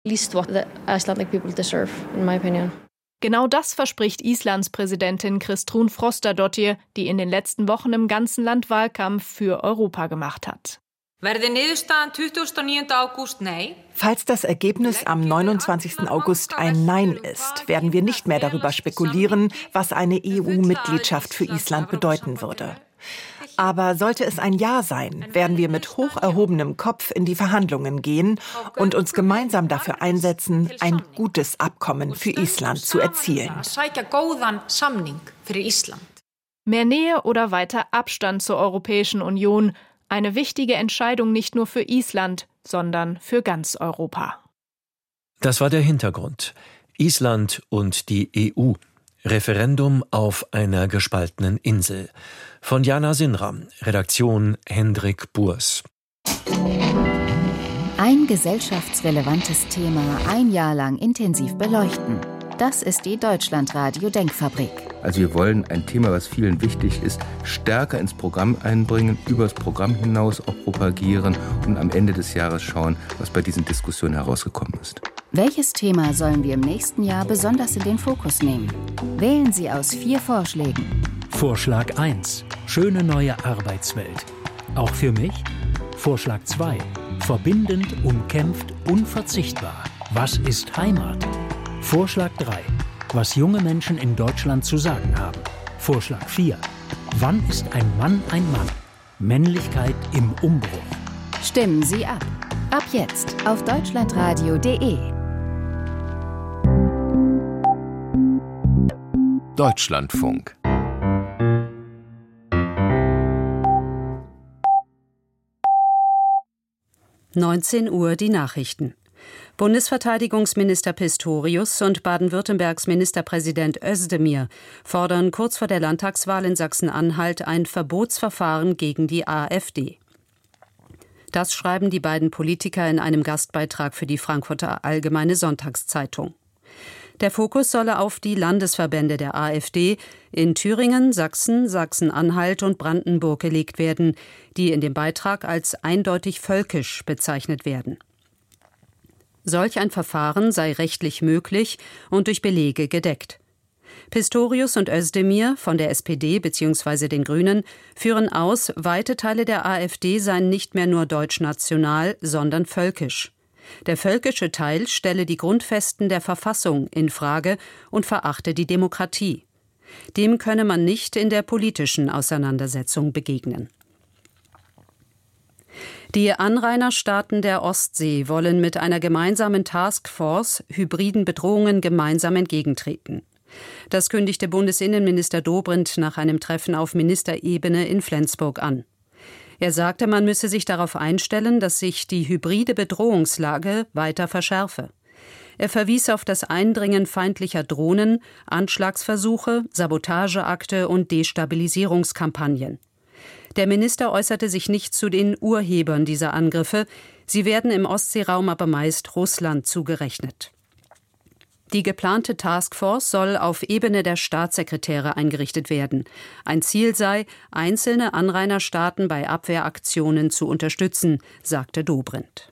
least what the Icelandic people deserve, in my opinion. Genau das verspricht Islands Präsidentin Kristrún Frostadóttir, die in den letzten Wochen im ganzen Land Wahlkampf für Europa gemacht hat. Falls das Ergebnis am 29. August ein Nein ist, werden wir nicht mehr darüber spekulieren, was eine EU-Mitgliedschaft für Island bedeuten würde. Aber sollte es ein Ja sein, werden wir mit hoch erhobenem Kopf in die Verhandlungen gehen und uns gemeinsam dafür einsetzen, ein gutes Abkommen für Island zu erzielen. Mehr Nähe oder weiter Abstand zur Europäischen Union? Eine wichtige Entscheidung nicht nur für Island, sondern für ganz Europa. Das war der Hintergrund. Island und die EU. Referendum auf einer gespaltenen Insel. Von Jana Sinram, Redaktion Hendrik Burs. Ein gesellschaftsrelevantes Thema ein Jahr lang intensiv beleuchten. Das ist die Deutschlandradio-Denkfabrik. Also wir wollen ein Thema, was vielen wichtig ist, stärker ins Programm einbringen, über das Programm hinaus auch propagieren und am Ende des Jahres schauen, was bei diesen Diskussionen herausgekommen ist. Welches Thema sollen wir im nächsten Jahr besonders in den Fokus nehmen? Wählen Sie aus 4 Vorschlägen. Vorschlag 1. Schöne neue Arbeitswelt. Auch für mich? Vorschlag 2. Verbindend, umkämpft, unverzichtbar. Was ist Heimat? Vorschlag 3. Was junge Menschen in Deutschland zu sagen haben. Vorschlag 4. Wann ist ein Mann ein Mann? Männlichkeit im Umbruch. Stimmen Sie ab. Ab jetzt auf deutschlandradio.de. Deutschlandfunk. Uhr die Nachrichten. Bundesverteidigungsminister Pistorius und Baden-Württembergs Ministerpräsident Özdemir fordern kurz vor der Landtagswahl in Sachsen-Anhalt ein Verbotsverfahren gegen die AfD. Das schreiben die beiden Politiker in einem Gastbeitrag für die Frankfurter Allgemeine Sonntagszeitung. Der Fokus solle auf die Landesverbände der AfD in Thüringen, Sachsen, Sachsen-Anhalt und Brandenburg gelegt werden, die in dem Beitrag als eindeutig völkisch bezeichnet werden. Solch ein Verfahren sei rechtlich möglich und durch Belege gedeckt. Pistorius und Özdemir von der SPD bzw. den Grünen führen aus, weite Teile der AfD seien nicht mehr nur deutschnational, sondern völkisch. Der völkische Teil stelle die Grundfesten der Verfassung in Frage und verachte die Demokratie. Dem könne man nicht in der politischen Auseinandersetzung begegnen. Die Anrainerstaaten der Ostsee wollen mit einer gemeinsamen Taskforce hybriden Bedrohungen gemeinsam entgegentreten. Das kündigte Bundesinnenminister Dobrindt nach einem Treffen auf Ministerebene in Flensburg an. Er sagte, man müsse sich darauf einstellen, dass sich die hybride Bedrohungslage weiter verschärfe. Er verwies auf das Eindringen feindlicher Drohnen, Anschlagsversuche, Sabotageakte und Destabilisierungskampagnen. Der Minister äußerte sich nicht zu den Urhebern dieser Angriffe. Sie werden im Ostseeraum aber meist Russland zugerechnet. Die geplante Taskforce soll auf Ebene der Staatssekretäre eingerichtet werden. Ein Ziel sei, einzelne Anrainerstaaten bei Abwehraktionen zu unterstützen, sagte Dobrindt.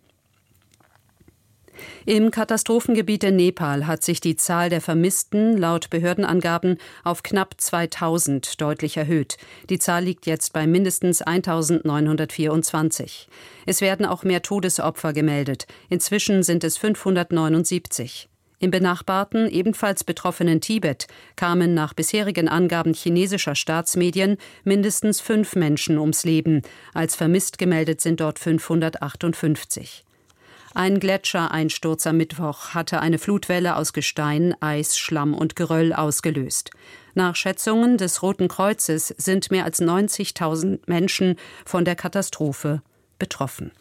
Im Katastrophengebiet in Nepal hat sich die Zahl der Vermissten laut Behördenangaben auf knapp 2000 deutlich erhöht. Die Zahl liegt jetzt bei mindestens 1924. Es werden auch mehr Todesopfer gemeldet. Inzwischen sind es 579. Im benachbarten, ebenfalls betroffenen Tibet kamen nach bisherigen Angaben chinesischer Staatsmedien mindestens 5 Menschen ums Leben. Als vermisst gemeldet sind dort 558. Ein Gletschereinsturz am Mittwoch hatte eine Flutwelle aus Gestein, Eis, Schlamm und Geröll ausgelöst. Nach Schätzungen des Roten Kreuzes sind mehr als 90.000 Menschen von der Katastrophe betroffen.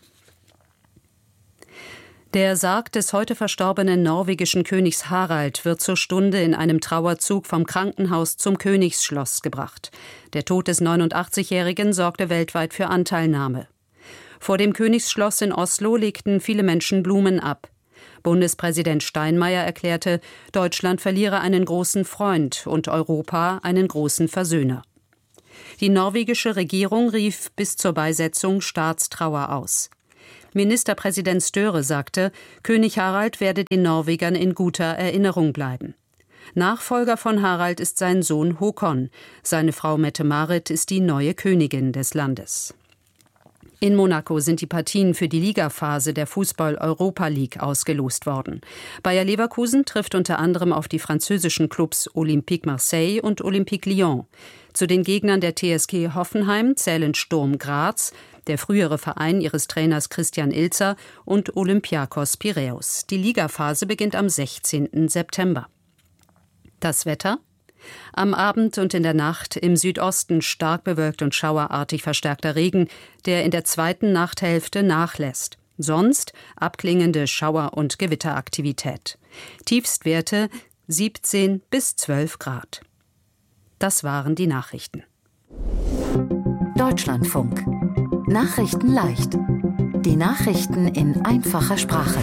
Der Sarg des heute verstorbenen norwegischen Königs Harald wird zur Stunde in einem Trauerzug vom Krankenhaus zum Königsschloss gebracht. Der Tod des 89-Jährigen sorgte weltweit für Anteilnahme. Vor dem Königsschloss in Oslo legten viele Menschen Blumen ab. Bundespräsident Steinmeier erklärte, Deutschland verliere einen großen Freund und Europa einen großen Versöhner. Die norwegische Regierung rief bis zur Beisetzung Staatstrauer aus. Ministerpräsident Støre sagte, König Harald werde den Norwegern in guter Erinnerung bleiben. Nachfolger von Harald ist sein Sohn Håkon. Seine Frau Mette-Marit ist die neue Königin des Landes. In Monaco sind die Partien für die Ligaphase der Fußball-Europa League ausgelost worden. Bayer Leverkusen trifft unter anderem auf die französischen Clubs Olympique Marseille und Olympique Lyon. Zu den Gegnern der TSG Hoffenheim zählen Sturm Graz, der frühere Verein ihres Trainers Christian Ilzer, und Olympiakos Piräus. Die Ligaphase beginnt am 16. September. Das Wetter? Am Abend und in der Nacht im Südosten stark bewölkt und schauerartig verstärkter Regen, der in der zweiten Nachthälfte nachlässt. Sonst abklingende Schauer- und Gewitteraktivität. Tiefstwerte 17 bis 12 Grad. Das waren die Nachrichten. Deutschlandfunk. Nachrichten leicht. Die Nachrichten in einfacher Sprache.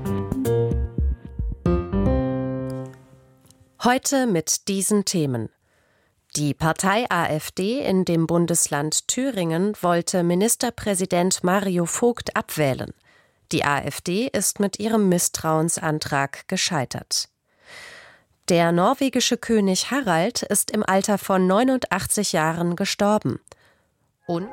Heute mit diesen Themen. Die Partei AfD in dem Bundesland Thüringen wollte Ministerpräsident Mario Vogt abwählen. Die AfD ist mit ihrem Misstrauensantrag gescheitert. Der norwegische König Harald ist im Alter von 89 Jahren gestorben. Und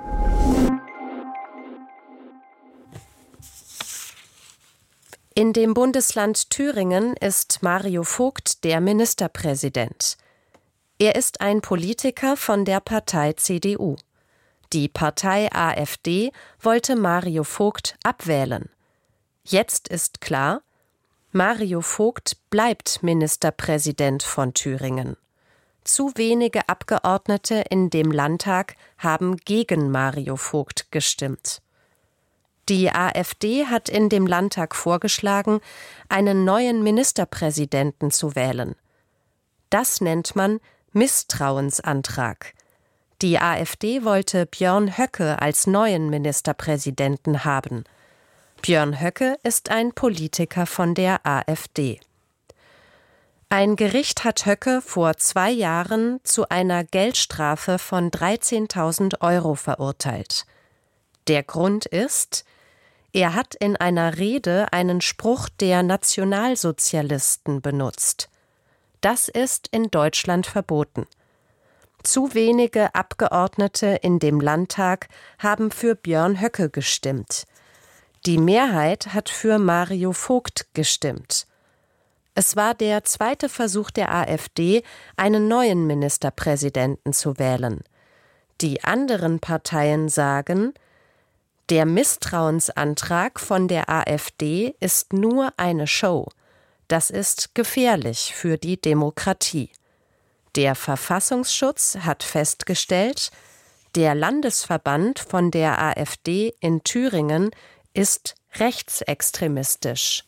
in dem Bundesland Thüringen ist Mario Vogt der Ministerpräsident. Er ist ein Politiker von der Partei CDU. Die Partei AfD wollte Mario Vogt abwählen. Jetzt ist klar, Mario Vogt bleibt Ministerpräsident von Thüringen. Zu wenige Abgeordnete in dem Landtag haben gegen Mario Vogt gestimmt. Die AfD hat in dem Landtag vorgeschlagen, einen neuen Ministerpräsidenten zu wählen. Das nennt man Misstrauensantrag. Die AfD wollte Björn Höcke als neuen Ministerpräsidenten haben. Björn Höcke ist ein Politiker von der AfD. Ein Gericht hat Höcke vor 2 Jahren zu einer Geldstrafe von 13.000 € verurteilt. Der Grund ist, er hat in einer Rede einen Spruch der Nationalsozialisten benutzt. Das ist in Deutschland verboten. Zu wenige Abgeordnete in dem Landtag haben für Björn Höcke gestimmt. Die Mehrheit hat für Mario Vogt gestimmt. Es war der zweite Versuch der AfD, einen neuen Ministerpräsidenten zu wählen. Die anderen Parteien sagen, der Misstrauensantrag von der AfD ist nur eine Show. Das ist gefährlich für die Demokratie. Der Verfassungsschutz hat festgestellt, der Landesverband von der AfD in Thüringen ist rechtsextremistisch.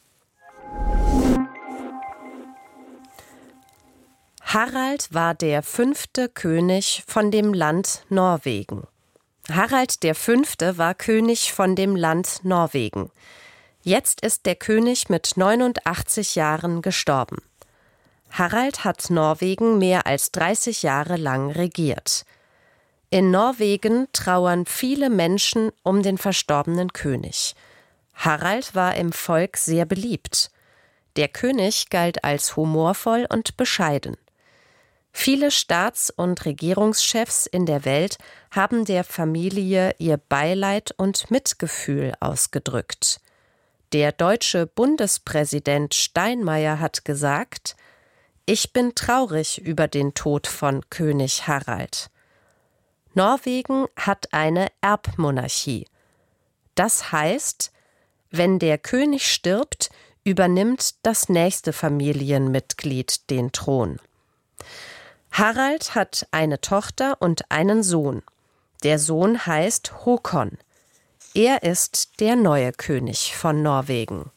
Harald war der 5. König von dem Land Norwegen. Harald V. war König von dem Land Norwegen. Jetzt ist der König mit 89 Jahren gestorben. Harald hat Norwegen mehr als 30 Jahre lang regiert. In Norwegen trauern viele Menschen um den verstorbenen König. Harald war im Volk sehr beliebt. Der König galt als humorvoll und bescheiden. Viele Staats- und Regierungschefs in der Welt haben der Familie ihr Beileid und Mitgefühl ausgedrückt. Der deutsche Bundespräsident Steinmeier hat gesagt: Ich bin traurig über den Tod von König Harald. Norwegen hat eine Erbmonarchie. Das heißt, wenn der König stirbt, übernimmt das nächste Familienmitglied den Thron. Harald hat eine Tochter und einen Sohn. Der Sohn heißt Håkon. Er ist der neue König von Norwegen.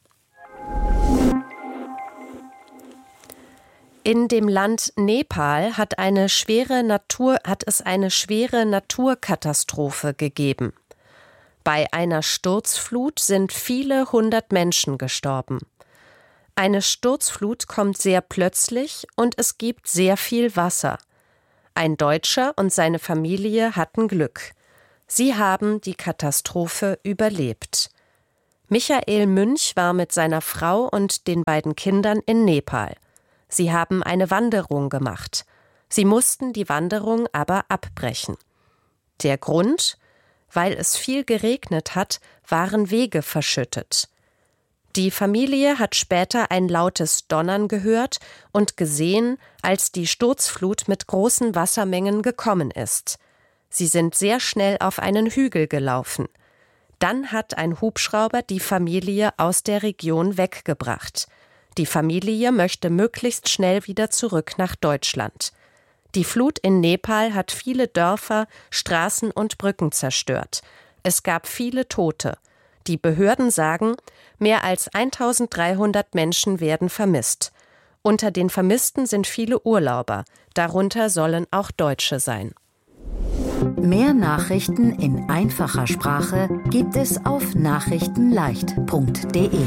In dem Land Nepal hat es eine schwere Naturkatastrophe gegeben. Bei einer Sturzflut sind viele 100 Menschen gestorben. Eine Sturzflut kommt sehr plötzlich und es gibt sehr viel Wasser. Ein Deutscher und seine Familie hatten Glück. Sie haben die Katastrophe überlebt. Michael Münch war mit seiner Frau und den beiden Kindern in Nepal. Sie haben eine Wanderung gemacht. Sie mussten die Wanderung aber abbrechen. Der Grund? Weil es viel geregnet hat, waren Wege verschüttet. Die Familie hat später ein lautes Donnern gehört und gesehen, als die Sturzflut mit großen Wassermengen gekommen ist. Sie sind sehr schnell auf einen Hügel gelaufen. Dann hat ein Hubschrauber die Familie aus der Region weggebracht. Die Familie möchte möglichst schnell wieder zurück nach Deutschland. Die Flut in Nepal hat viele Dörfer, Straßen und Brücken zerstört. Es gab viele Tote. Die Behörden sagen, mehr als 1300 Menschen werden vermisst. Unter den Vermissten sind viele Urlauber, darunter sollen auch Deutsche sein. Mehr Nachrichten in einfacher Sprache gibt es auf nachrichtenleicht.de.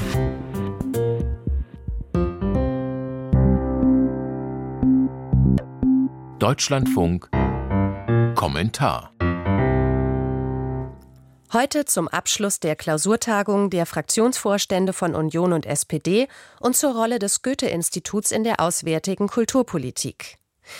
Deutschlandfunk Kommentar. Heute zum Abschluss der Klausurtagung der Fraktionsvorstände von Union und SPD und zur Rolle des Goethe-Instituts in der auswärtigen Kulturpolitik.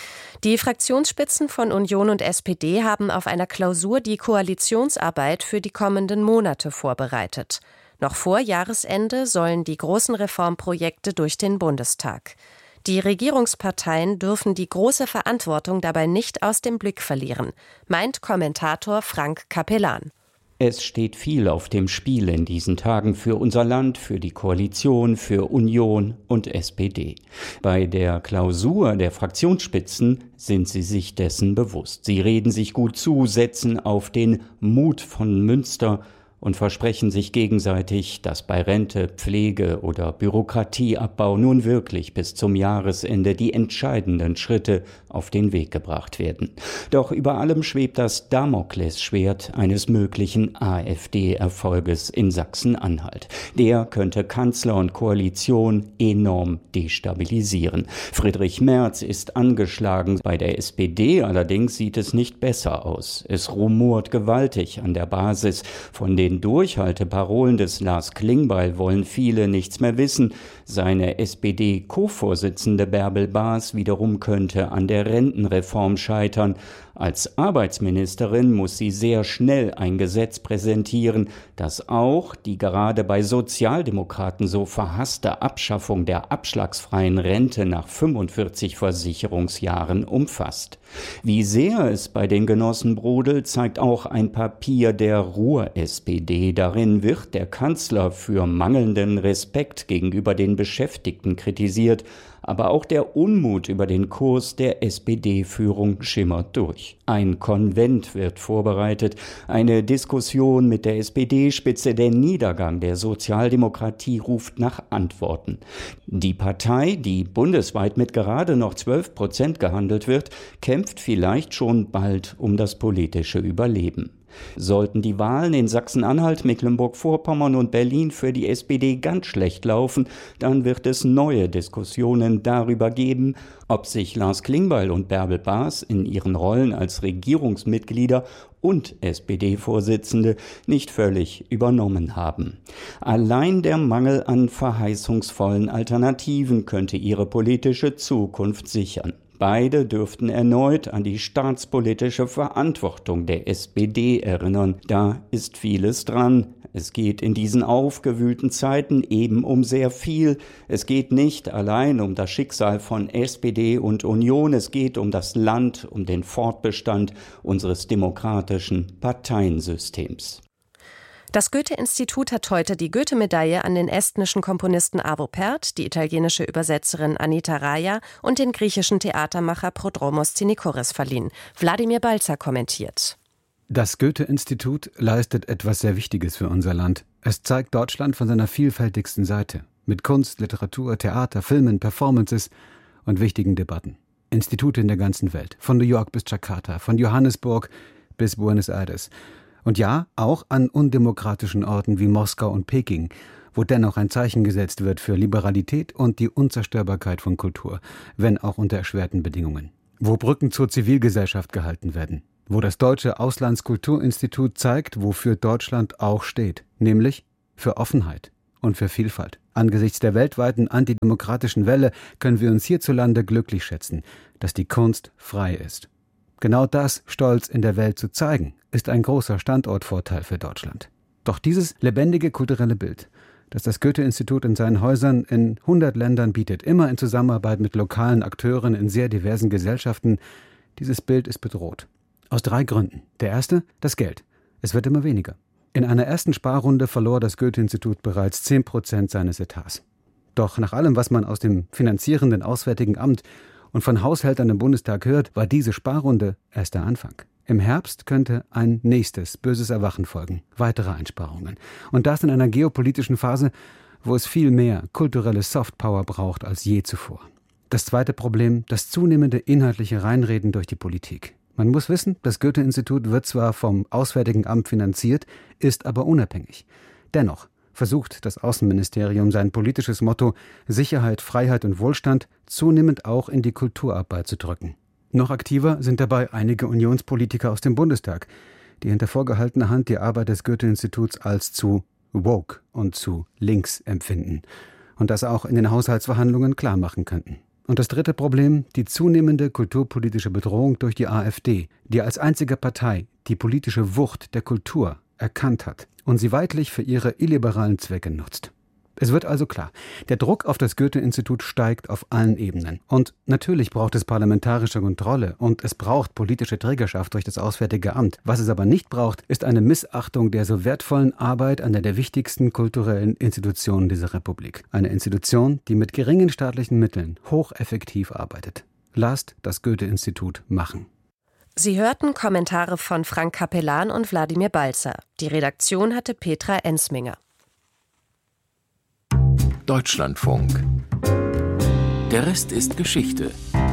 Die Fraktionsspitzen von Union und SPD haben auf einer Klausur die Koalitionsarbeit für die kommenden Monate vorbereitet. Noch vor Jahresende sollen die großen Reformprojekte durch den Bundestag. Die Regierungsparteien dürfen die große Verantwortung dabei nicht aus dem Blick verlieren, meint Kommentator Frank Capellan. Es steht viel auf dem Spiel in diesen Tagen für unser Land, für die Koalition, für Union und SPD. Bei der Klausur der Fraktionsspitzen sind sie sich dessen bewusst. Sie reden sich gut zu, setzen auf den Mut von Münster und versprechen sich gegenseitig, dass bei Rente, Pflege oder Bürokratieabbau nun wirklich bis zum Jahresende die entscheidenden Schritte auf den Weg gebracht werden. Doch über allem schwebt das Damoklesschwert eines möglichen AfD-Erfolges in Sachsen-Anhalt. Der könnte Kanzler und Koalition enorm destabilisieren. Friedrich Merz ist angeschlagen. Bei der SPD allerdings sieht es nicht besser aus. Es rumort gewaltig an der Basis. Von den Durchhalteparolen des Lars Klingbeil wollen viele nichts mehr wissen. Seine SPD-Co-Vorsitzende Bärbel Baas wiederum könnte an der Rentenreform scheitern. Als Arbeitsministerin muss sie sehr schnell ein Gesetz präsentieren, das auch die gerade bei Sozialdemokraten so verhasste Abschaffung der abschlagsfreien Rente nach 45 Versicherungsjahren umfasst. Wie sehr es bei den Genossen brodelt, zeigt auch ein Papier der Ruhr-SPD. Darin wird der Kanzler für mangelnden Respekt gegenüber den Beschäftigten kritisiert, aber auch der Unmut über den Kurs der SPD-Führung schimmert durch. Ein Konvent wird vorbereitet, eine Diskussion mit der SPD-Spitze, der Niedergang der Sozialdemokratie ruft nach Antworten. Die Partei, die bundesweit mit gerade noch 12% gehandelt wird, kämpft vielleicht schon bald um das politische Überleben. Sollten die Wahlen in Sachsen-Anhalt, Mecklenburg-Vorpommern und Berlin für die SPD ganz schlecht laufen, dann wird es neue Diskussionen darüber geben, ob sich Lars Klingbeil und Bärbel Baas in ihren Rollen als Regierungsmitglieder und SPD-Vorsitzende nicht völlig übernommen haben. Allein der Mangel an verheißungsvollen Alternativen könnte ihre politische Zukunft sichern. Beide dürften erneut an die staatspolitische Verantwortung der SPD erinnern. Da ist vieles dran. Es geht in diesen aufgewühlten Zeiten eben um sehr viel. Es geht nicht allein um das Schicksal von SPD und Union. Es geht um das Land, um den Fortbestand unseres demokratischen Parteiensystems. Das Goethe-Institut hat heute die Goethe-Medaille an den estnischen Komponisten Arvo Pärt, die italienische Übersetzerin Anita Raja und den griechischen Theatermacher Prodromos Tsinikoris verliehen. Wladimir Balzer kommentiert. Das Goethe-Institut leistet etwas sehr Wichtiges für unser Land. Es zeigt Deutschland von seiner vielfältigsten Seite. Mit Kunst, Literatur, Theater, Filmen, Performances und wichtigen Debatten. Institute in der ganzen Welt. Von New York bis Jakarta, von Johannesburg bis Buenos Aires. Und ja, auch an undemokratischen Orten wie Moskau und Peking, wo dennoch ein Zeichen gesetzt wird für Liberalität und die Unzerstörbarkeit von Kultur, wenn auch unter erschwerten Bedingungen. Wo Brücken zur Zivilgesellschaft gehalten werden, wo das Deutsche Auslandskulturinstitut zeigt, wofür Deutschland auch steht, nämlich für Offenheit und für Vielfalt. Angesichts der weltweiten antidemokratischen Welle können wir uns hierzulande glücklich schätzen, dass die Kunst frei ist. Genau das stolz in der Welt zu zeigen, ist ein großer Standortvorteil für Deutschland. Doch dieses lebendige kulturelle Bild, das das Goethe-Institut in seinen Häusern in 100 Ländern bietet, immer in Zusammenarbeit mit lokalen Akteuren in sehr diversen Gesellschaften, dieses Bild ist bedroht. Aus 3 Gründen. Der erste, das Geld. Es wird immer weniger. In einer ersten Sparrunde verlor das Goethe-Institut bereits 10% seines Etats. Doch nach allem, was man aus dem finanzierenden Auswärtigen Amt und von Haushältern im Bundestag hört, war diese Sparrunde erst der Anfang. Im Herbst könnte ein nächstes böses Erwachen folgen, weitere Einsparungen. Und das in einer geopolitischen Phase, wo es viel mehr kulturelle Softpower braucht als je zuvor. Das zweite Problem, das zunehmende inhaltliche Reinreden durch die Politik. Man muss wissen, das Goethe-Institut wird zwar vom Auswärtigen Amt finanziert, ist aber unabhängig. Dennoch versucht das Außenministerium sein politisches Motto Sicherheit, Freiheit und Wohlstand zunehmend auch in die Kulturarbeit zu drücken. Noch aktiver sind dabei einige Unionspolitiker aus dem Bundestag, die hinter vorgehaltener Hand die Arbeit des Goethe-Instituts als zu woke und zu links empfinden und das auch in den Haushaltsverhandlungen klar machen könnten. Und das dritte Problem, die zunehmende kulturpolitische Bedrohung durch die AfD, die als einzige Partei die politische Wucht der Kultur erkannt hat und sie weidlich für ihre illiberalen Zwecke nutzt. Es wird also klar, der Druck auf das Goethe-Institut steigt auf allen Ebenen. Und natürlich braucht es parlamentarische Kontrolle und es braucht politische Trägerschaft durch das Auswärtige Amt. Was es aber nicht braucht, ist eine Missachtung der so wertvollen Arbeit einer der wichtigsten kulturellen Institutionen dieser Republik. Eine Institution, die mit geringen staatlichen Mitteln hocheffektiv arbeitet. Lasst das Goethe-Institut machen. Sie hörten Kommentare von Frank Capellan und Wladimir Balzer. Die Redaktion hatte Petra Ensminger. Deutschlandfunk. Der Rest ist Geschichte.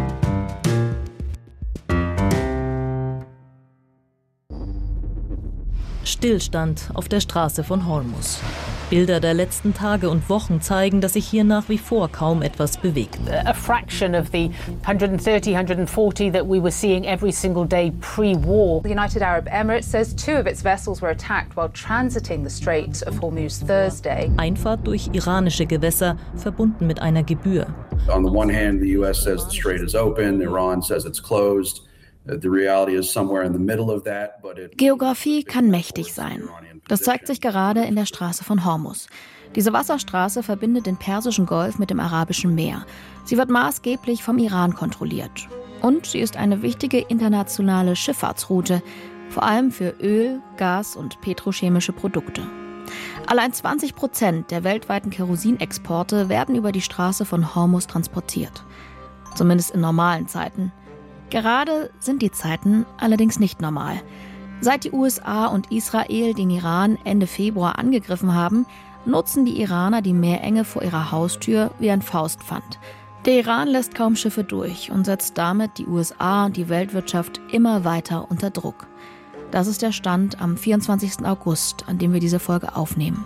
Stillstand auf der Straße von Hormuz. Bilder der letzten Tage und Wochen zeigen, dass sich hier nach wie vor kaum etwas bewegt. A fraction of the 130, 140 that we were seeing every single day pre-war. The United Arab Emirates says 2 of its vessels were attacked while transiting the Strait of Hormuz Thursday. Einfahrt durch iranische Gewässer, verbunden mit einer Gebühr. On the one hand, the US says the strait is open, Iran says it's closed. The reality is somewhere in the middle of that, but Geografie kann mächtig sein. Das zeigt sich gerade in der Straße von Hormuz. Diese Wasserstraße verbindet den Persischen Golf mit dem Arabischen Meer. Sie wird maßgeblich vom Iran kontrolliert. Und sie ist eine wichtige internationale Schifffahrtsroute, vor allem für Öl, Gas und petrochemische Produkte. Allein 20% der weltweiten Kerosinexporte werden über die Straße von Hormuz transportiert. Zumindest in normalen Zeiten. Gerade sind die Zeiten allerdings nicht normal. Seit die USA und Israel den Iran Ende Februar angegriffen haben, nutzen die Iraner die Meerenge vor ihrer Haustür wie ein Faustpfand. Der Iran lässt kaum Schiffe durch und setzt damit die USA und die Weltwirtschaft immer weiter unter Druck. Das ist der Stand am 24. August, an dem wir diese Folge aufnehmen.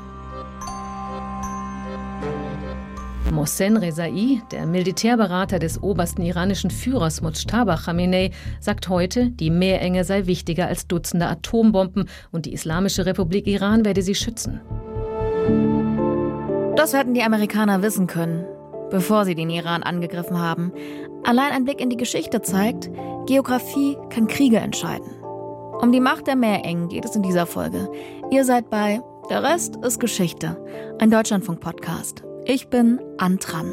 Mohsen Rezai, der Militärberater des obersten iranischen Führers Mojtaba Khamenei, sagt heute, die Meerenge sei wichtiger als Dutzende Atombomben und die Islamische Republik Iran werde sie schützen. Das hätten die Amerikaner wissen können, bevor sie den Iran angegriffen haben. Allein ein Blick in die Geschichte zeigt, Geografie kann Kriege entscheiden. Um die Macht der Meerengen geht es in dieser Folge. Ihr seid bei Der Rest ist Geschichte, ein Deutschlandfunk-Podcast. Ich bin Antran.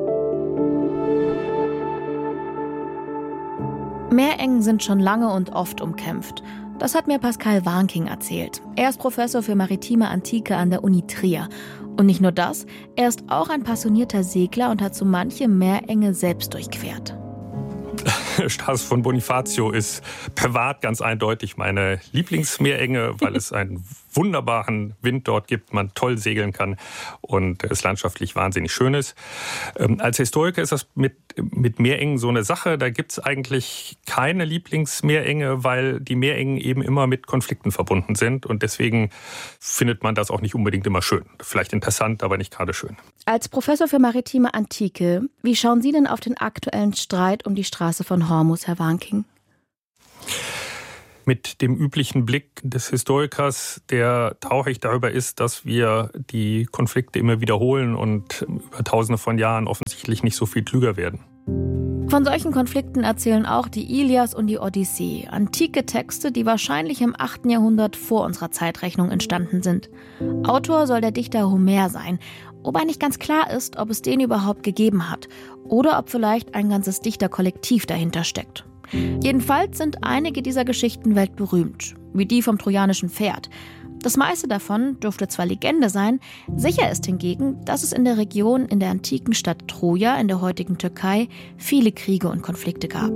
Meerengen sind schon lange und oft umkämpft. Das hat mir Pascal Warnking erzählt. Er ist Professor für maritime Antike an der Uni Trier. Und nicht nur das, er ist auch ein passionierter Segler und hat so manche Meerenge selbst durchquert. Straße von Bonifacio ist privat ganz eindeutig meine Lieblingsmeerenge, weil es einen wunderbaren Wind dort gibt, man toll segeln kann und es landschaftlich wahnsinnig schön ist. Als Historiker ist das mit Meerengen so eine Sache. Da gibt es eigentlich keine Lieblingsmeerenge, weil die Meerengen eben immer mit Konflikten verbunden sind und deswegen findet man das auch nicht unbedingt immer schön. Vielleicht interessant, aber nicht gerade schön. Als Professor für maritime Antike, wie schauen Sie denn auf den aktuellen Streit um die Straße von Hormuz, Herr Warnking? Mit dem üblichen Blick des Historikers, der traurig darüber ist, dass wir die Konflikte immer wiederholen und über Tausende von Jahren offensichtlich nicht so viel klüger werden. Von solchen Konflikten erzählen auch die Ilias und die Odyssee, antike Texte, die wahrscheinlich im 8. Jahrhundert vor unserer Zeitrechnung entstanden sind. Autor soll der Dichter Homer sein, wobei nicht ganz klar ist, ob es den überhaupt gegeben hat oder ob vielleicht ein ganzes Dichterkollektiv dahinter steckt. Jedenfalls sind einige dieser Geschichten weltberühmt, wie die vom trojanischen Pferd. Das meiste davon dürfte zwar Legende sein, sicher ist hingegen, dass es in der Region in der antiken Stadt Troja in der heutigen Türkei viele Kriege und Konflikte gab.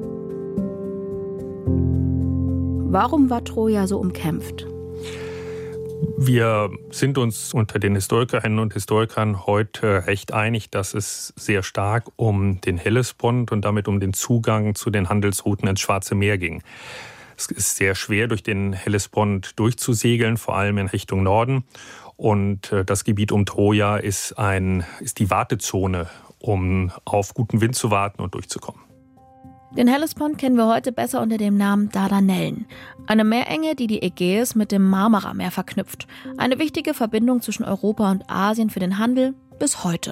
Warum war Troja so umkämpft? Wir sind uns unter den Historikerinnen und Historikern heute recht einig, dass es sehr stark um den Hellespont und damit um den Zugang zu den Handelsrouten ins Schwarze Meer ging. Es ist sehr schwer, durch den Hellespont durchzusegeln, vor allem in Richtung Norden. Und das Gebiet um Troja ist die Wartezone, um auf guten Wind zu warten und durchzukommen. Den Hellespont kennen wir heute besser unter dem Namen Dardanellen. Eine Meerenge, die die Ägäis mit dem Marmarameer verknüpft. Eine wichtige Verbindung zwischen Europa und Asien für den Handel bis heute.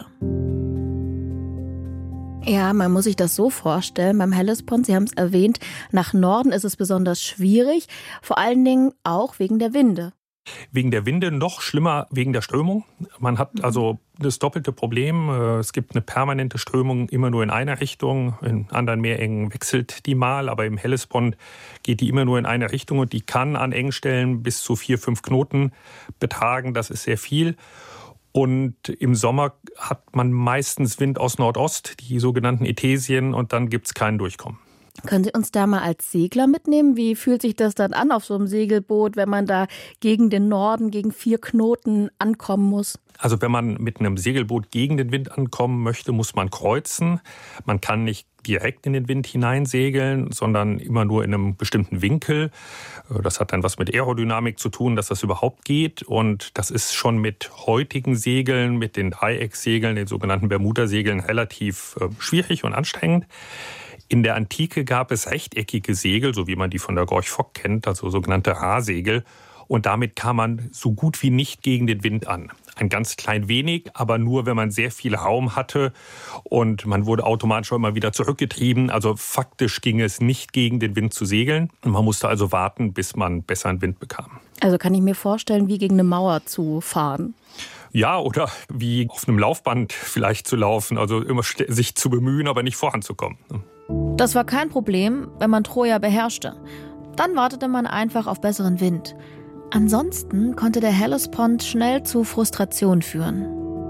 Ja, man muss sich das so vorstellen, beim Hellespont, Sie haben es erwähnt, nach Norden ist es besonders schwierig, vor allen Dingen auch wegen der Winde. Wegen der Winde, noch schlimmer wegen der Strömung. Man hat also das doppelte Problem. Es gibt eine permanente Strömung immer nur in einer Richtung. In anderen Meerengen wechselt die mal, aber im Hellespont geht die immer nur in eine Richtung und die kann an Engstellen bis zu 4-5 Knoten betragen. Das ist sehr viel. Und im Sommer hat man meistens Wind aus Nordost, die sogenannten Ethesien, und dann gibt es kein Durchkommen. Können Sie uns da mal als Segler mitnehmen? Wie fühlt sich das dann an auf so einem Segelboot, wenn man da gegen den Norden, gegen 4 Knoten ankommen muss? Also wenn man mit einem Segelboot gegen den Wind ankommen möchte, muss man kreuzen. Man kann nicht direkt in den Wind hineinsegeln, sondern immer nur in einem bestimmten Winkel. Das hat dann was mit Aerodynamik zu tun, dass das überhaupt geht. Und das ist schon mit heutigen Segeln, mit den Dreieckssegeln, den sogenannten Bermuda-Segeln, relativ schwierig und anstrengend. In der Antike gab es rechteckige Segel, so wie man die von der Gorch Fock kennt, also sogenannte Rahsegel. Und damit kam man so gut wie nicht gegen den Wind an. Ein ganz klein wenig, aber nur, wenn man sehr viel Raum hatte. Und man wurde automatisch immer wieder zurückgetrieben. Also faktisch ging es nicht gegen den Wind zu segeln. Und man musste also warten, bis man besseren Wind bekam. Also kann ich mir vorstellen, wie gegen eine Mauer zu fahren? Ja, oder wie auf einem Laufband vielleicht zu laufen. Also immer sich zu bemühen, aber nicht voranzukommen. Das war kein Problem, wenn man Troja beherrschte. Dann wartete man einfach auf besseren Wind. Ansonsten konnte der Hellespont schnell zu Frustration führen.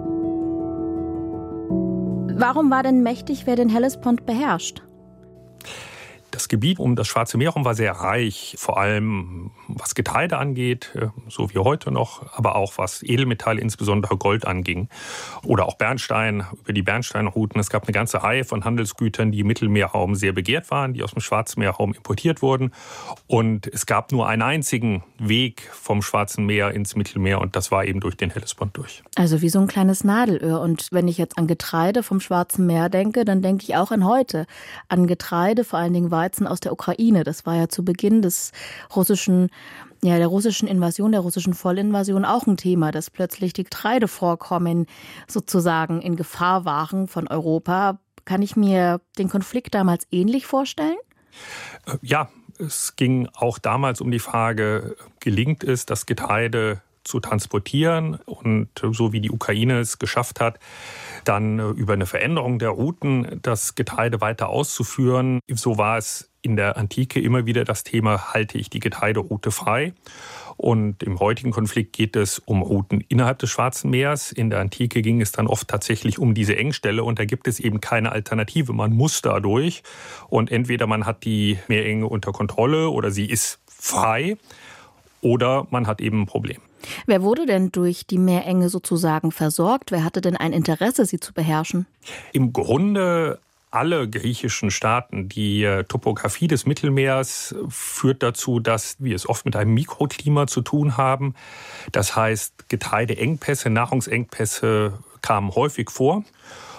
Warum war denn mächtig, wer den Hellespont beherrscht? Das Gebiet um das Schwarze Meer herum war sehr reich, vor allem was Getreide angeht, so wie heute noch, aber auch was Edelmetalle, insbesondere Gold anging. Oder auch Bernstein, über die Bernsteinrouten. Es gab eine ganze Reihe von Handelsgütern, die im Mittelmeerraum sehr begehrt waren, die aus dem Schwarzmeerraum importiert wurden. Und es gab nur einen einzigen Weg vom Schwarzen Meer ins Mittelmeer und das war eben durch den Hellespont durch. Also wie so ein kleines Nadelöhr. Und wenn ich jetzt an Getreide vom Schwarzen Meer denke, dann denke ich auch an heute. An Getreide, vor allen Dingen Weizen aus der Ukraine. Das war ja zu Beginn der russischen Invasion, der russischen Vollinvasion auch ein Thema, dass plötzlich die Getreidevorkommen sozusagen in Gefahr waren von Europa. Kann ich mir den Konflikt damals ähnlich vorstellen? Ja, es ging auch damals um die Frage, gelingt es, das Getreide zu transportieren und so wie die Ukraine es geschafft hat, dann über eine Veränderung der Routen das Getreide weiter auszuführen. So war es in der Antike immer wieder das Thema, halte ich die Getreideroute frei? Und im heutigen Konflikt geht es um Routen innerhalb des Schwarzen Meers. In der Antike ging es dann oft tatsächlich um diese Engstelle und da gibt es eben keine Alternative. Man muss da durch und entweder man hat die Meerenge unter Kontrolle oder sie ist frei oder man hat eben ein Problem. Wer wurde denn durch die Meerenge sozusagen versorgt? Wer hatte denn ein Interesse, sie zu beherrschen? Im Grunde alle griechischen Staaten. Die Topografie des Mittelmeers führt dazu, dass wir es oft mit einem Mikroklima zu tun haben. Das heißt, Getreideengpässe, Nahrungsengpässe kamen häufig vor.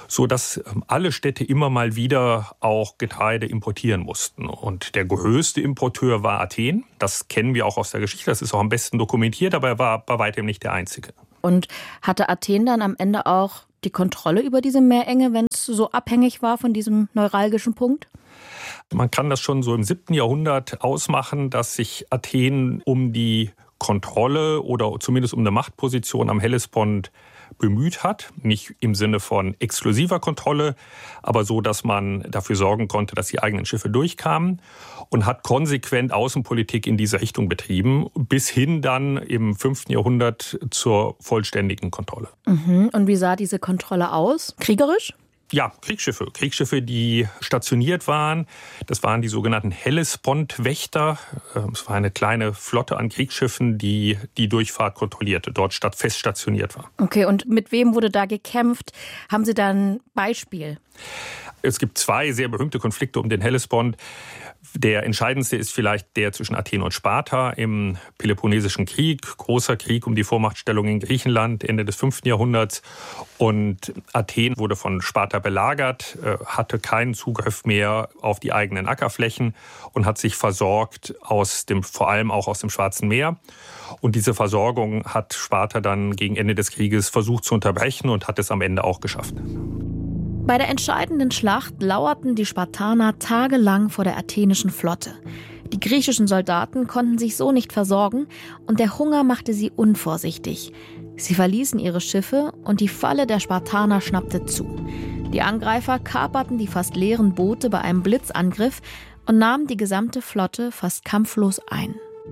sodass alle Städte immer mal wieder auch Getreide importieren mussten. Und der größte Importeur war Athen. Das kennen wir auch aus der Geschichte, das ist auch am besten dokumentiert, aber er war bei weitem nicht der einzige. Und hatte Athen dann am Ende auch die Kontrolle über diese Meerenge, wenn es so abhängig war von diesem neuralgischen Punkt? Man kann das schon so im 7. Jahrhundert ausmachen, dass sich Athen um die Kontrolle oder zumindest um eine Machtposition am Hellespont bemüht hat. Nicht im Sinne von exklusiver Kontrolle, aber so, dass man dafür sorgen konnte, dass die eigenen Schiffe durchkamen, und hat konsequent Außenpolitik in diese Richtung betrieben, bis hin dann im 5. Jahrhundert zur vollständigen Kontrolle. Und wie sah diese Kontrolle aus? Kriegerisch? Ja, Kriegsschiffe, die stationiert waren. Das waren die sogenannten Hellespont-Wächter. Es war eine kleine Flotte an Kriegsschiffen, die die Durchfahrt kontrollierte, dort fest stationiert war. Okay, und mit wem wurde da gekämpft? Haben Sie da ein Beispiel? Es gibt 2 sehr berühmte Konflikte um den Hellespont. Der entscheidendste ist vielleicht der zwischen Athen und Sparta im Peloponnesischen Krieg. Großer Krieg um die Vormachtstellung in Griechenland Ende des 5. Jahrhunderts. Und Athen wurde von Sparta belagert, hatte keinen Zugriff mehr auf die eigenen Ackerflächen und hat sich versorgt vor allem auch aus dem Schwarzen Meer. Und diese Versorgung hat Sparta dann gegen Ende des Krieges versucht zu unterbrechen und hat es am Ende auch geschafft. Bei der entscheidenden Schlacht lauerten die Spartaner tagelang vor der athenischen Flotte. Die griechischen Soldaten konnten sich so nicht versorgen und der Hunger machte sie unvorsichtig. Sie verließen ihre Schiffe und die Falle der Spartaner schnappte zu. Die Angreifer kaperten die fast leeren Boote bei einem Blitzangriff und nahmen die gesamte Flotte fast kampflos ein.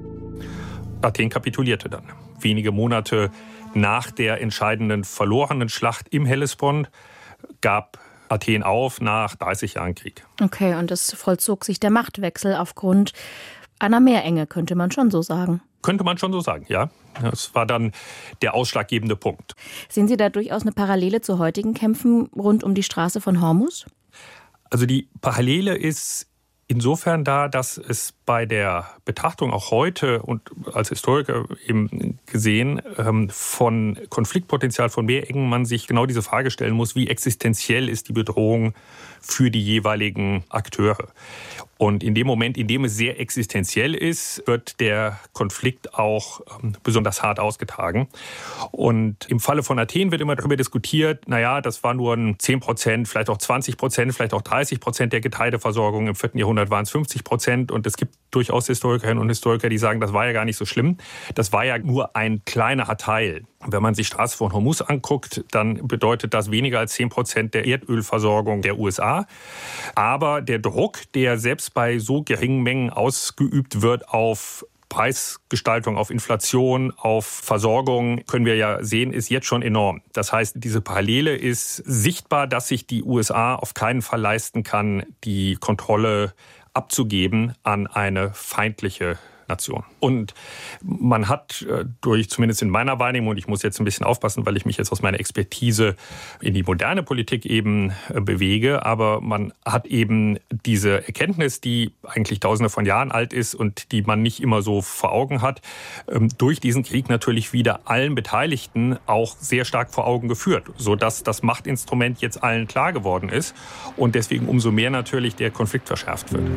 Athen kapitulierte dann. Wenige Monate nach der entscheidenden verlorenen Schlacht im Hellespont gab Athen auf nach 30 Jahren Krieg. Okay, und es vollzog sich der Machtwechsel aufgrund einer Meerenge, könnte man schon so sagen. Könnte man schon so sagen, ja. Das war dann der ausschlaggebende Punkt. Sehen Sie da durchaus eine Parallele zu heutigen Kämpfen rund um die Straße von Hormuz? Also die Parallele ist insofern da, dass es bei der Betrachtung auch heute und als Historiker eben gesehen von Konfliktpotenzial von Meerengen man sich genau diese Frage stellen muss, wie existenziell ist die Bedrohung für die jeweiligen Akteure. Und in dem Moment, in dem es sehr existenziell ist, wird der Konflikt auch besonders hart ausgetragen. Und im Falle von Athen wird immer darüber diskutiert, naja, das war nur 10%, vielleicht auch 20%, vielleicht auch 30% der Getreideversorgung. Im 4. Jahrhundert waren es 50%. Und es gibt durchaus Historikerinnen und Historiker, die sagen, das war ja gar nicht so schlimm. Das war ja nur ein kleinerer Teil. Wenn man sich Straße von Hormuz anguckt, dann bedeutet das weniger als 10% der Erdölversorgung der USA. Aber der Druck, der selbst bei so geringen Mengen ausgeübt wird auf Preisgestaltung, auf Inflation, auf Versorgung, können wir ja sehen, ist jetzt schon enorm. Das heißt, diese Parallele ist sichtbar, dass sich die USA auf keinen Fall leisten kann, die Kontrolle abzugeben an eine feindliche Nation. Und man hat zumindest in meiner Wahrnehmung, und ich muss jetzt ein bisschen aufpassen, weil ich mich jetzt aus meiner Expertise in die moderne Politik eben bewege, aber man hat eben diese Erkenntnis, die eigentlich Tausende von Jahren alt ist und die man nicht immer so vor Augen hat, durch diesen Krieg natürlich wieder allen Beteiligten auch sehr stark vor Augen geführt, sodass das Machtinstrument jetzt allen klar geworden ist und deswegen umso mehr natürlich der Konflikt verschärft wird.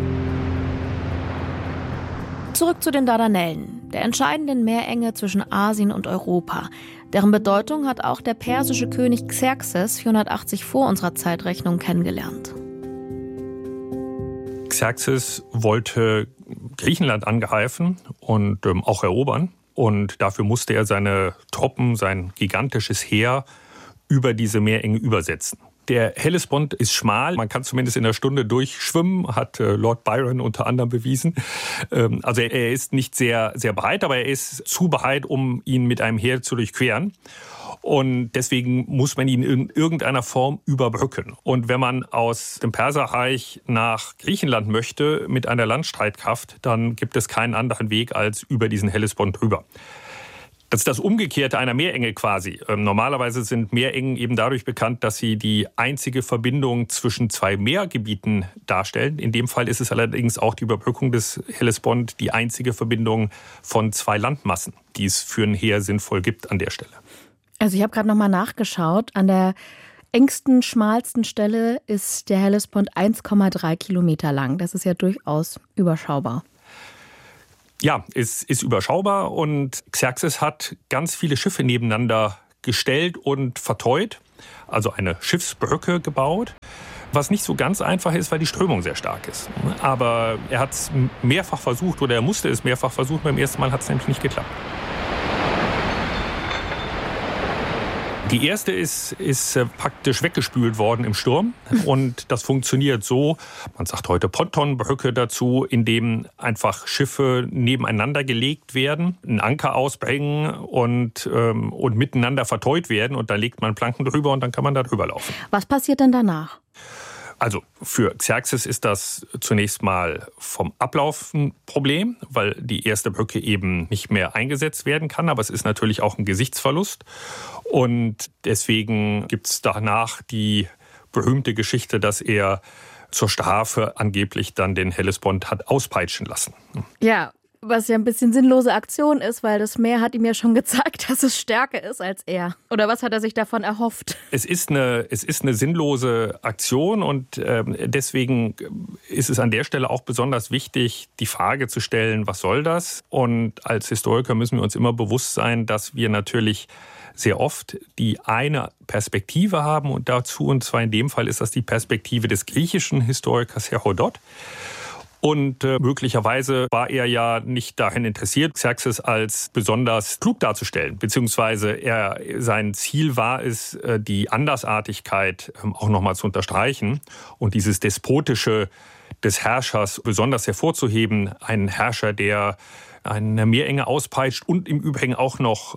Zurück zu den Dardanellen, der entscheidenden Meerenge zwischen Asien und Europa. Deren Bedeutung hat auch der persische König Xerxes 480 vor unserer Zeitrechnung kennengelernt. Xerxes wollte Griechenland angreifen und auch erobern. Und dafür musste er seine Truppen, sein gigantisches Heer über diese Meerenge übersetzen. Der Hellespont ist schmal, man kann zumindest in einer Stunde durchschwimmen, hat Lord Byron unter anderem bewiesen. Also er ist nicht sehr, sehr breit, aber er ist zu breit, um ihn mit einem Heer zu durchqueren. Und deswegen muss man ihn in irgendeiner Form überbrücken. Und wenn man aus dem Perserreich nach Griechenland möchte mit einer Landstreitkraft, dann gibt es keinen anderen Weg als über diesen Hellespont drüber. Das ist das Umgekehrte einer Meerenge quasi. Normalerweise sind Meerengen eben dadurch bekannt, dass sie die einzige Verbindung zwischen 2 Meergebieten darstellen. In dem Fall ist es allerdings auch die Überbrückung des Hellespont die einzige Verbindung von 2 Landmassen, die es für ein Heer sinnvoll gibt an der Stelle. Also ich habe gerade noch mal nachgeschaut. An der engsten, schmalsten Stelle ist der Hellespont 1,3 Kilometer lang. Das ist ja durchaus überschaubar. Ja, es ist überschaubar und Xerxes hat ganz viele Schiffe nebeneinander gestellt und verteut, also eine Schiffsbrücke gebaut, was nicht so ganz einfach ist, weil die Strömung sehr stark ist. Aber er hat es mehrfach versucht oder er musste es mehrfach versuchen, beim ersten Mal hat es nämlich nicht geklappt. Die erste ist praktisch weggespült worden im Sturm und das funktioniert so, man sagt heute Pontonbrücke dazu, indem einfach Schiffe nebeneinander gelegt werden, einen Anker ausbringen und miteinander verteut werden und da legt man Planken drüber und dann kann man da drüber laufen. Was passiert denn danach? Also für Xerxes ist das zunächst mal vom Ablauf ein Problem, weil die erste Brücke eben nicht mehr eingesetzt werden kann. Aber es ist natürlich auch ein Gesichtsverlust. Und deswegen gibt es danach die berühmte Geschichte, dass er zur Strafe angeblich dann den Hellespont hat auspeitschen lassen. Ja, was ja ein bisschen sinnlose Aktion ist, weil das Meer hat ihm ja schon gezeigt, dass es stärker ist als er. Oder was hat er sich davon erhofft? Es ist eine sinnlose Aktion und deswegen ist es an der Stelle auch besonders wichtig, die Frage zu stellen, was soll das? Und als Historiker müssen wir uns immer bewusst sein, dass wir natürlich sehr oft die eine Perspektive haben und zwar in dem Fall ist das die Perspektive des griechischen Historikers Herodot. Und möglicherweise war er ja nicht daran interessiert, Xerxes als besonders klug darzustellen. Beziehungsweise sein Ziel war es, die Andersartigkeit auch nochmal zu unterstreichen und dieses Despotische des Herrschers besonders hervorzuheben. Ein Herrscher, der eine Meerenge auspeitscht und im Übrigen auch noch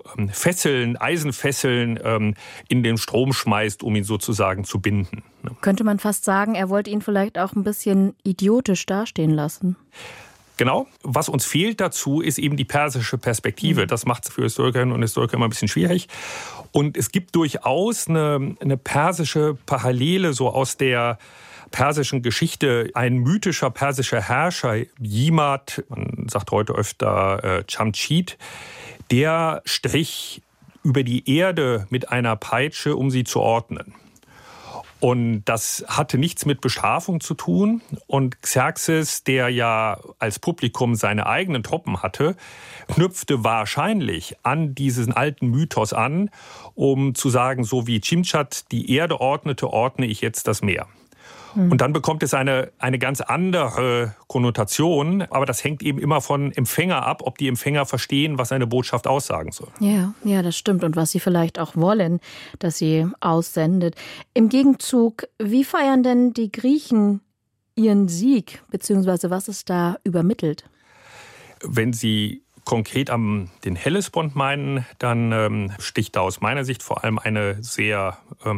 Eisenfesseln in den Strom schmeißt, um ihn sozusagen zu binden. Könnte man fast sagen, er wollte ihn vielleicht auch ein bisschen idiotisch dastehen lassen. Genau. Was uns fehlt dazu, ist eben die persische Perspektive. Das macht es für Historikerinnen und Historiker immer ein bisschen schwierig. Und es gibt durchaus eine persische Parallele so aus der persischen Geschichte. Ein mythischer persischer Herrscher, Jimad, man sagt heute öfter Chamchid, der strich über die Erde mit einer Peitsche, um sie zu ordnen. Und das hatte nichts mit Bestrafung zu tun. Und Xerxes, der ja als Publikum seine eigenen Truppen hatte, knüpfte wahrscheinlich an diesen alten Mythos an, um zu sagen, so wie Chimchat die Erde ordnete, ordne ich jetzt das Meer. Und dann bekommt es eine ganz andere Konnotation, aber das hängt eben immer von Empfänger ab, ob die Empfänger verstehen, was eine Botschaft aussagen soll. Ja, das stimmt. Und was sie vielleicht auch wollen, dass sie aussendet. Im Gegenzug, wie feiern denn die Griechen ihren Sieg, beziehungsweise was ist da übermittelt? Wenn Sie konkret den Hellespont meinen, dann sticht da aus meiner Sicht vor allem eine sehr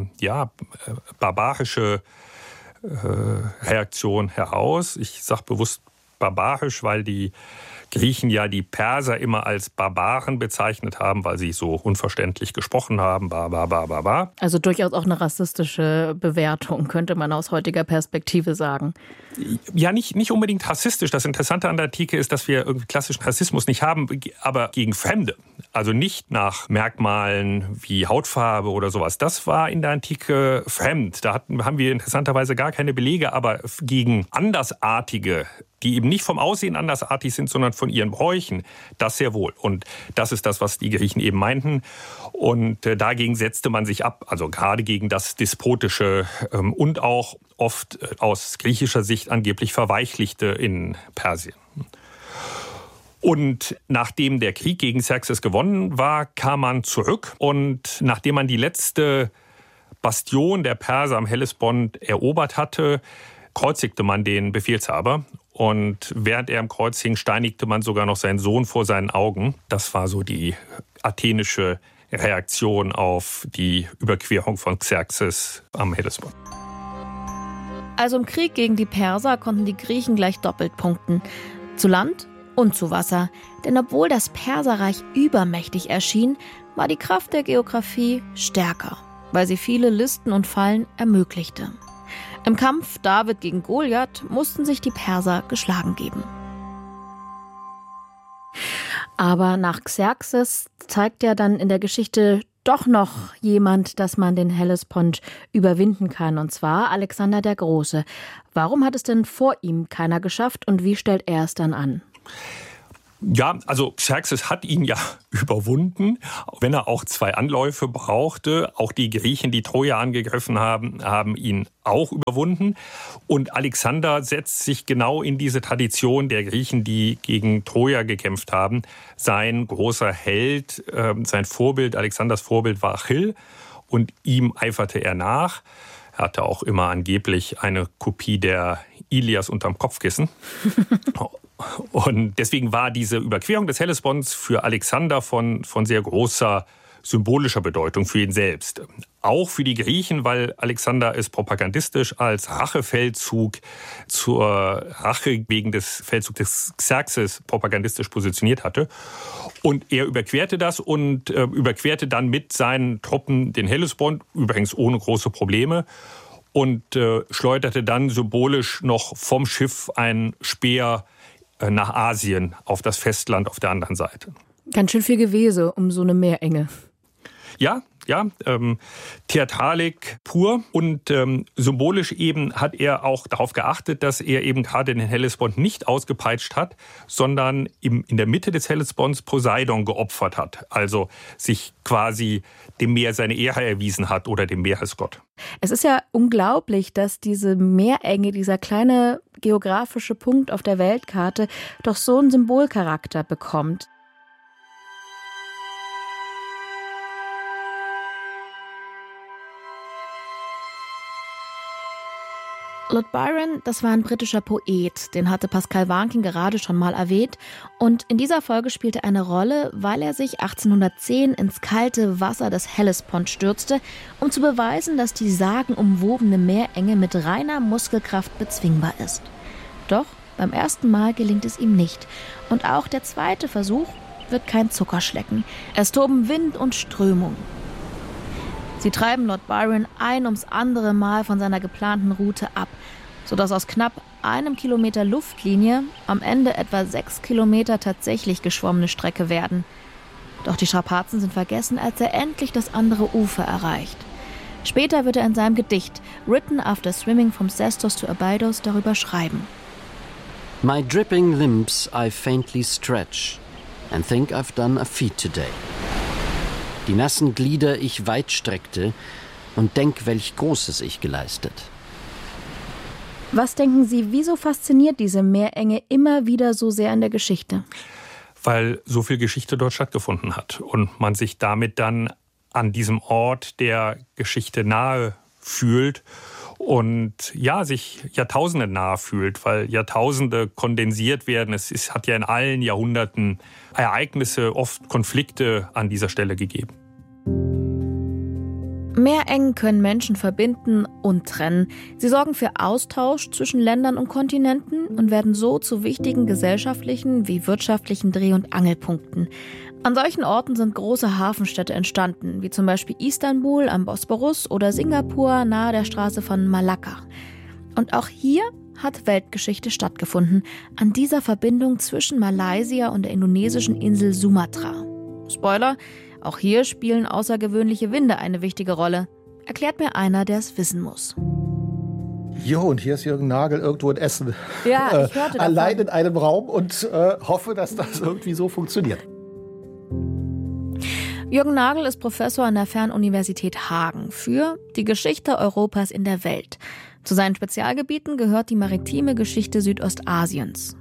barbarische Reaktion heraus. Ich sage bewusst barbarisch, weil die Griechen ja die Perser immer als Barbaren bezeichnet haben, weil sie so unverständlich gesprochen haben. Also durchaus auch eine rassistische Bewertung, könnte man aus heutiger Perspektive sagen. Ja, nicht unbedingt rassistisch. Das Interessante an der Antike ist, dass wir irgendwie klassischen Rassismus nicht haben, aber gegen Fremde. Also nicht nach Merkmalen wie Hautfarbe oder sowas. Das war in der Antike fremd. Da haben wir interessanterweise gar keine Belege, aber gegen Andersartige, die eben nicht vom Aussehen andersartig sind, sondern von ihren Bräuchen, das sehr wohl. Und das ist das, was die Griechen eben meinten. Und dagegen setzte man sich ab, also gerade gegen das Despotische und auch oft aus griechischer Sicht angeblich Verweichlichte in Persien. Und nachdem der Krieg gegen Xerxes gewonnen war, kam man zurück. Und nachdem man die letzte Bastion der Perser am Hellespont erobert hatte, kreuzigte man den Befehlshaber. Und während er am Kreuz hing, steinigte man sogar noch seinen Sohn vor seinen Augen. Das war so die athenische Reaktion auf die Überquerung von Xerxes am Hellespont. Also im Krieg gegen die Perser konnten die Griechen gleich doppelt punkten. Zu Land und zu Wasser. Denn obwohl das Perserreich übermächtig erschien, war die Kraft der Geografie stärker, weil sie viele Listen und Fallen ermöglichte. Im Kampf David gegen Goliath mussten sich die Perser geschlagen geben. Aber nach Xerxes zeigt ja dann in der Geschichte doch noch jemand, dass man den Hellespont überwinden kann, und zwar Alexander der Große. Warum hat es denn vor ihm keiner geschafft und wie stellt er es dann an? Ja, also Xerxes hat ihn ja überwunden, wenn er auch 2 Anläufe brauchte. Auch die Griechen, die Troja angegriffen haben, haben ihn auch überwunden. Und Alexander setzt sich genau in diese Tradition der Griechen, die gegen Troja gekämpft haben. Sein großer Held, sein Vorbild, Alexanders Vorbild war Achill und ihm eiferte er nach. Er hatte auch immer angeblich eine Kopie der Ilias unterm Kopfkissen. Und deswegen war diese Überquerung des Hellesponts für Alexander von sehr großer symbolischer Bedeutung für ihn selbst. Auch für die Griechen, weil Alexander es propagandistisch als Rachefeldzug zur Rache wegen des Feldzugs des Xerxes propagandistisch positioniert hatte. Und er überquerte das und überquerte dann mit seinen Truppen den Hellespont, übrigens ohne große Probleme, und schleuderte dann symbolisch noch vom Schiff einen Speer nach Asien, auf das Festland auf der anderen Seite. Ganz schön viel Gewese um so eine Meerenge. Ja, Theatralik pur und symbolisch eben hat er auch darauf geachtet, dass er eben gerade den Hellespont nicht ausgepeitscht hat, sondern in der Mitte des Hellesponts Poseidon geopfert hat, also sich quasi dem Meer seine Ehre erwiesen hat oder dem Meeresgott. Es ist ja unglaublich, dass diese Meerenge, dieser kleine geografische Punkt auf der Weltkarte, doch so einen Symbolcharakter bekommt. Lord Byron, das war ein britischer Poet, den hatte Pascal Warnking gerade schon mal erwähnt. Und in dieser Folge spielte er eine Rolle, weil er sich 1810 ins kalte Wasser des Hellespont stürzte, um zu beweisen, dass die sagenumwobene Meerenge mit reiner Muskelkraft bezwingbar ist. Doch beim ersten Mal gelingt es ihm nicht. Und auch der zweite Versuch wird kein Zuckerschlecken. Es toben Wind und Strömung. Sie treiben Lord Byron ein ums andere Mal von seiner geplanten Route ab, sodass aus knapp 1 Kilometer Luftlinie am Ende etwa 6 Kilometer tatsächlich geschwommene Strecke werden. Doch die Strapazen sind vergessen, als er endlich das andere Ufer erreicht. Später wird er in seinem Gedicht Written After Swimming from Sestos to Abydos darüber schreiben. My dripping limbs I faintly stretch and think I've done a feat today. Die nassen Glieder ich weit streckte und denk, welch Großes ich geleistet. Was denken Sie, wieso fasziniert diese Meerenge immer wieder so sehr in der Geschichte? Weil so viel Geschichte dort stattgefunden hat und man sich damit dann an diesem Ort der Geschichte nahe fühlt und ja, sich Jahrtausenden nahe fühlt, weil Jahrtausende kondensiert werden. Es hat ja in allen Jahrhunderten Ereignisse, oft Konflikte an dieser Stelle gegeben. Meerengen können Menschen verbinden und trennen. Sie sorgen für Austausch zwischen Ländern und Kontinenten und werden so zu wichtigen gesellschaftlichen wie wirtschaftlichen Dreh- und Angelpunkten. An solchen Orten sind große Hafenstädte entstanden, wie zum Beispiel Istanbul am Bosporus oder Singapur nahe der Straße von Malakka. Und auch hier hat Weltgeschichte stattgefunden, an dieser Verbindung zwischen Malaysia und der indonesischen Insel Sumatra. Spoiler, auch hier spielen außergewöhnliche Winde eine wichtige Rolle. Erklärt mir einer, der es wissen muss. Jo, und hier ist Jürgen Nagel irgendwo in Essen. Ja, ich hörte allein in einem Raum und hoffe, dass das irgendwie so funktioniert. Jürgen Nagel ist Professor an der Fernuniversität Hagen für die Geschichte Europas in der Welt. Zu seinen Spezialgebieten gehört die maritime Geschichte Südostasiens.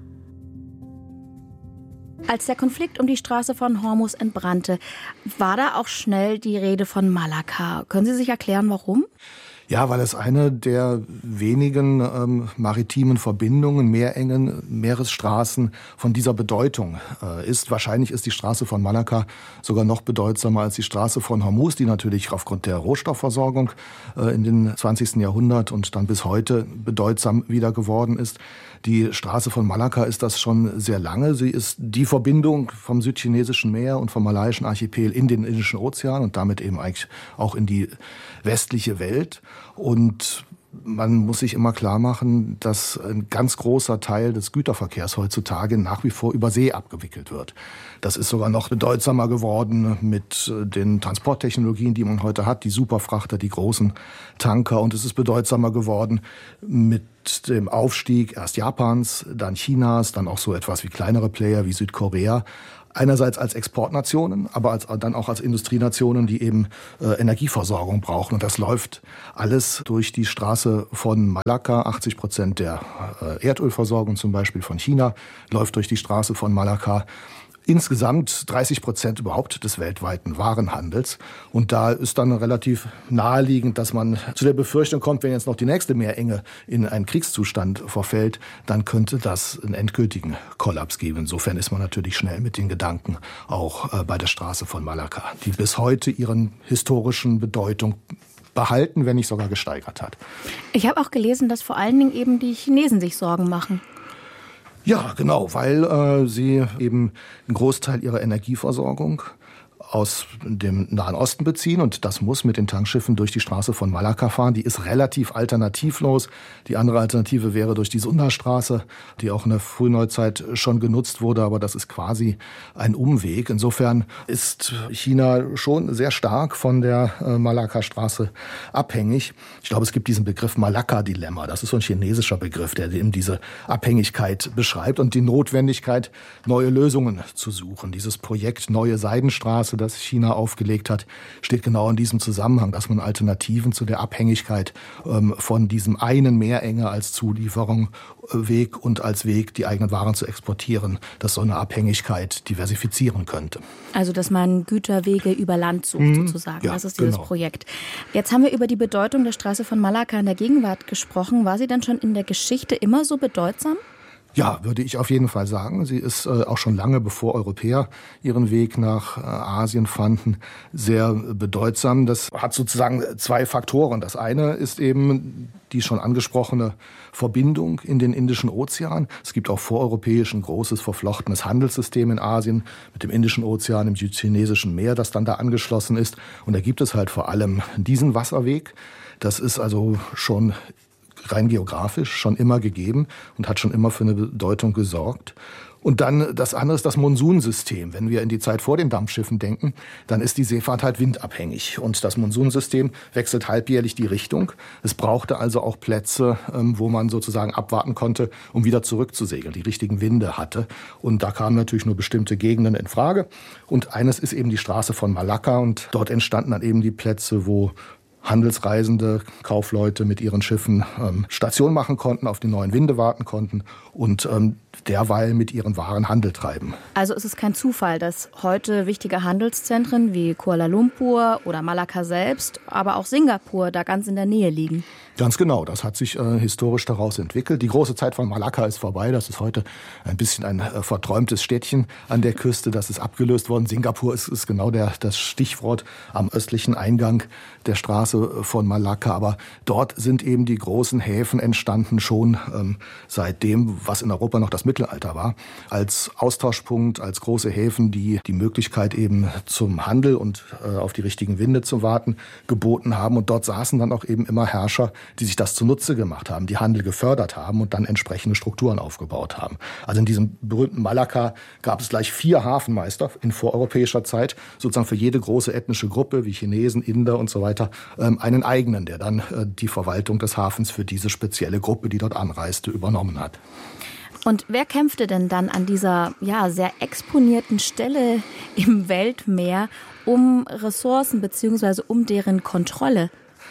Als der Konflikt um die Straße von Hormuz entbrannte, war da auch schnell die Rede von Malakka. Können Sie sich erklären, warum? Ja, weil es eine der wenigen maritimen Verbindungen, Meerengen, Meeresstraßen von dieser Bedeutung ist. Wahrscheinlich ist die Straße von Malakka sogar noch bedeutsamer als die Straße von Hormuz, die natürlich aufgrund der Rohstoffversorgung in den 20. Jahrhundert und dann bis heute bedeutsam wieder geworden ist. Die Straße von Malakka ist das schon sehr lange. Sie ist die Verbindung vom südchinesischen Meer und vom malaiischen Archipel in den Indischen Ozean und damit eben eigentlich auch in die westliche Welt. Und man muss sich immer klar machen, dass ein ganz großer Teil des Güterverkehrs heutzutage nach wie vor über See abgewickelt wird. Das ist sogar noch bedeutsamer geworden mit den Transporttechnologien, die man heute hat, die Superfrachter, die großen Tanker. Und es ist bedeutsamer geworden mit dem Aufstieg erst Japans, dann Chinas, dann auch so etwas wie kleinere Player wie Südkorea. Einerseits als Exportnationen, aber dann auch als Industrienationen, die eben Energieversorgung brauchen. Und das läuft alles durch die Straße von Malakka. 80% der Erdölversorgung zum Beispiel von China läuft durch die Straße von Malakka. Insgesamt 30% überhaupt des weltweiten Warenhandels. Und da ist dann relativ naheliegend, dass man zu der Befürchtung kommt, wenn jetzt noch die nächste Meerenge in einen Kriegszustand verfällt, dann könnte das einen endgültigen Kollaps geben. Insofern ist man natürlich schnell mit den Gedanken auch bei der Straße von Malakka, die bis heute ihren historischen Bedeutung behalten, wenn nicht sogar gesteigert hat. Ich habe auch gelesen, dass vor allen Dingen eben die Chinesen sich Sorgen machen. Ja, genau, weil sie eben einen Großteil ihrer Energieversorgung aus dem Nahen Osten beziehen und das muss mit den Tankschiffen durch die Straße von Malakka fahren. Die ist relativ alternativlos. Die andere Alternative wäre durch die Sunda-Straße, die auch in der Frühneuzeit schon genutzt wurde, aber das ist quasi ein Umweg. Insofern ist China schon sehr stark von der Malakka-Straße abhängig. Ich glaube, es gibt diesen Begriff Malakka-Dilemma. Das ist so ein chinesischer Begriff, der eben diese Abhängigkeit beschreibt und die Notwendigkeit, neue Lösungen zu suchen. Dieses Projekt Neue Seidenstraße, das China aufgelegt hat, steht genau in diesem Zusammenhang, dass man Alternativen zu der Abhängigkeit von diesem einen Meerenge als Zulieferung Weg und als Weg, die eigenen Waren zu exportieren, dass so eine Abhängigkeit diversifizieren könnte. Also, dass man Güterwege über Land sucht, sozusagen. Ja, das ist dieses Projekt. Jetzt haben wir über die Bedeutung der Straße von Malakka in der Gegenwart gesprochen. War sie denn schon in der Geschichte immer so bedeutsam? Ja, würde ich auf jeden Fall sagen. Sie ist auch schon lange, bevor Europäer ihren Weg nach Asien fanden, sehr bedeutsam. Das hat sozusagen zwei Faktoren. Das eine ist eben die schon angesprochene Verbindung in den Indischen Ozean. Es gibt auch voreuropäisch ein großes verflochtenes Handelssystem in Asien mit dem Indischen Ozean, dem Südchinesischen Meer, das dann da angeschlossen ist. Und da gibt es halt vor allem diesen Wasserweg. Das ist also schon rein geografisch schon immer gegeben und hat schon immer für eine Bedeutung gesorgt. Und dann das andere ist das Monsunsystem. Wenn wir in die Zeit vor den Dampfschiffen denken, dann ist die Seefahrt halt windabhängig. Und das Monsunsystem wechselt halbjährlich die Richtung. Es brauchte also auch Plätze, wo man sozusagen abwarten konnte, um wieder zurückzusegeln, die richtigen Winde hatte. Und da kamen natürlich nur bestimmte Gegenden in Frage. Und eines ist eben die Straße von Malakka. Und dort entstanden dann eben die Plätze, wo Handelsreisende, Kaufleute mit ihren Schiffen Station machen konnten, auf die neuen Winde warten konnten und derweil mit ihren Waren Handel treiben. Also ist es kein Zufall, dass heute wichtige Handelszentren wie Kuala Lumpur oder Malakka selbst, aber auch Singapur da ganz in der Nähe liegen? Ganz genau, das hat sich historisch daraus entwickelt. Die große Zeit von Malakka ist vorbei. Das ist heute ein bisschen ein verträumtes Städtchen an der Küste. Das ist abgelöst worden. Singapur ist genau das Stichwort am östlichen Eingang der Straße von Malakka. Aber dort sind eben die großen Häfen entstanden, schon seit dem, was in Europa noch das Mittelalter war, als Austauschpunkt, als große Häfen, die die Möglichkeit eben zum Handel und auf die richtigen Winde zu warten geboten haben. Und dort saßen dann auch eben immer Herrscher, die sich das zunutze gemacht haben, die Handel gefördert haben und dann entsprechende Strukturen aufgebaut haben. Also in diesem berühmten Malakka gab es gleich 4 Hafenmeister in voreuropäischer Zeit, sozusagen für jede große ethnische Gruppe wie Chinesen, Inder und so weiter, einen eigenen, der dann die Verwaltung des Hafens für diese spezielle Gruppe, die dort anreiste, übernommen hat. Und wer kämpfte denn dann an dieser sehr exponierten Stelle im Weltmeer um Ressourcen bzw. um deren Kontrolle?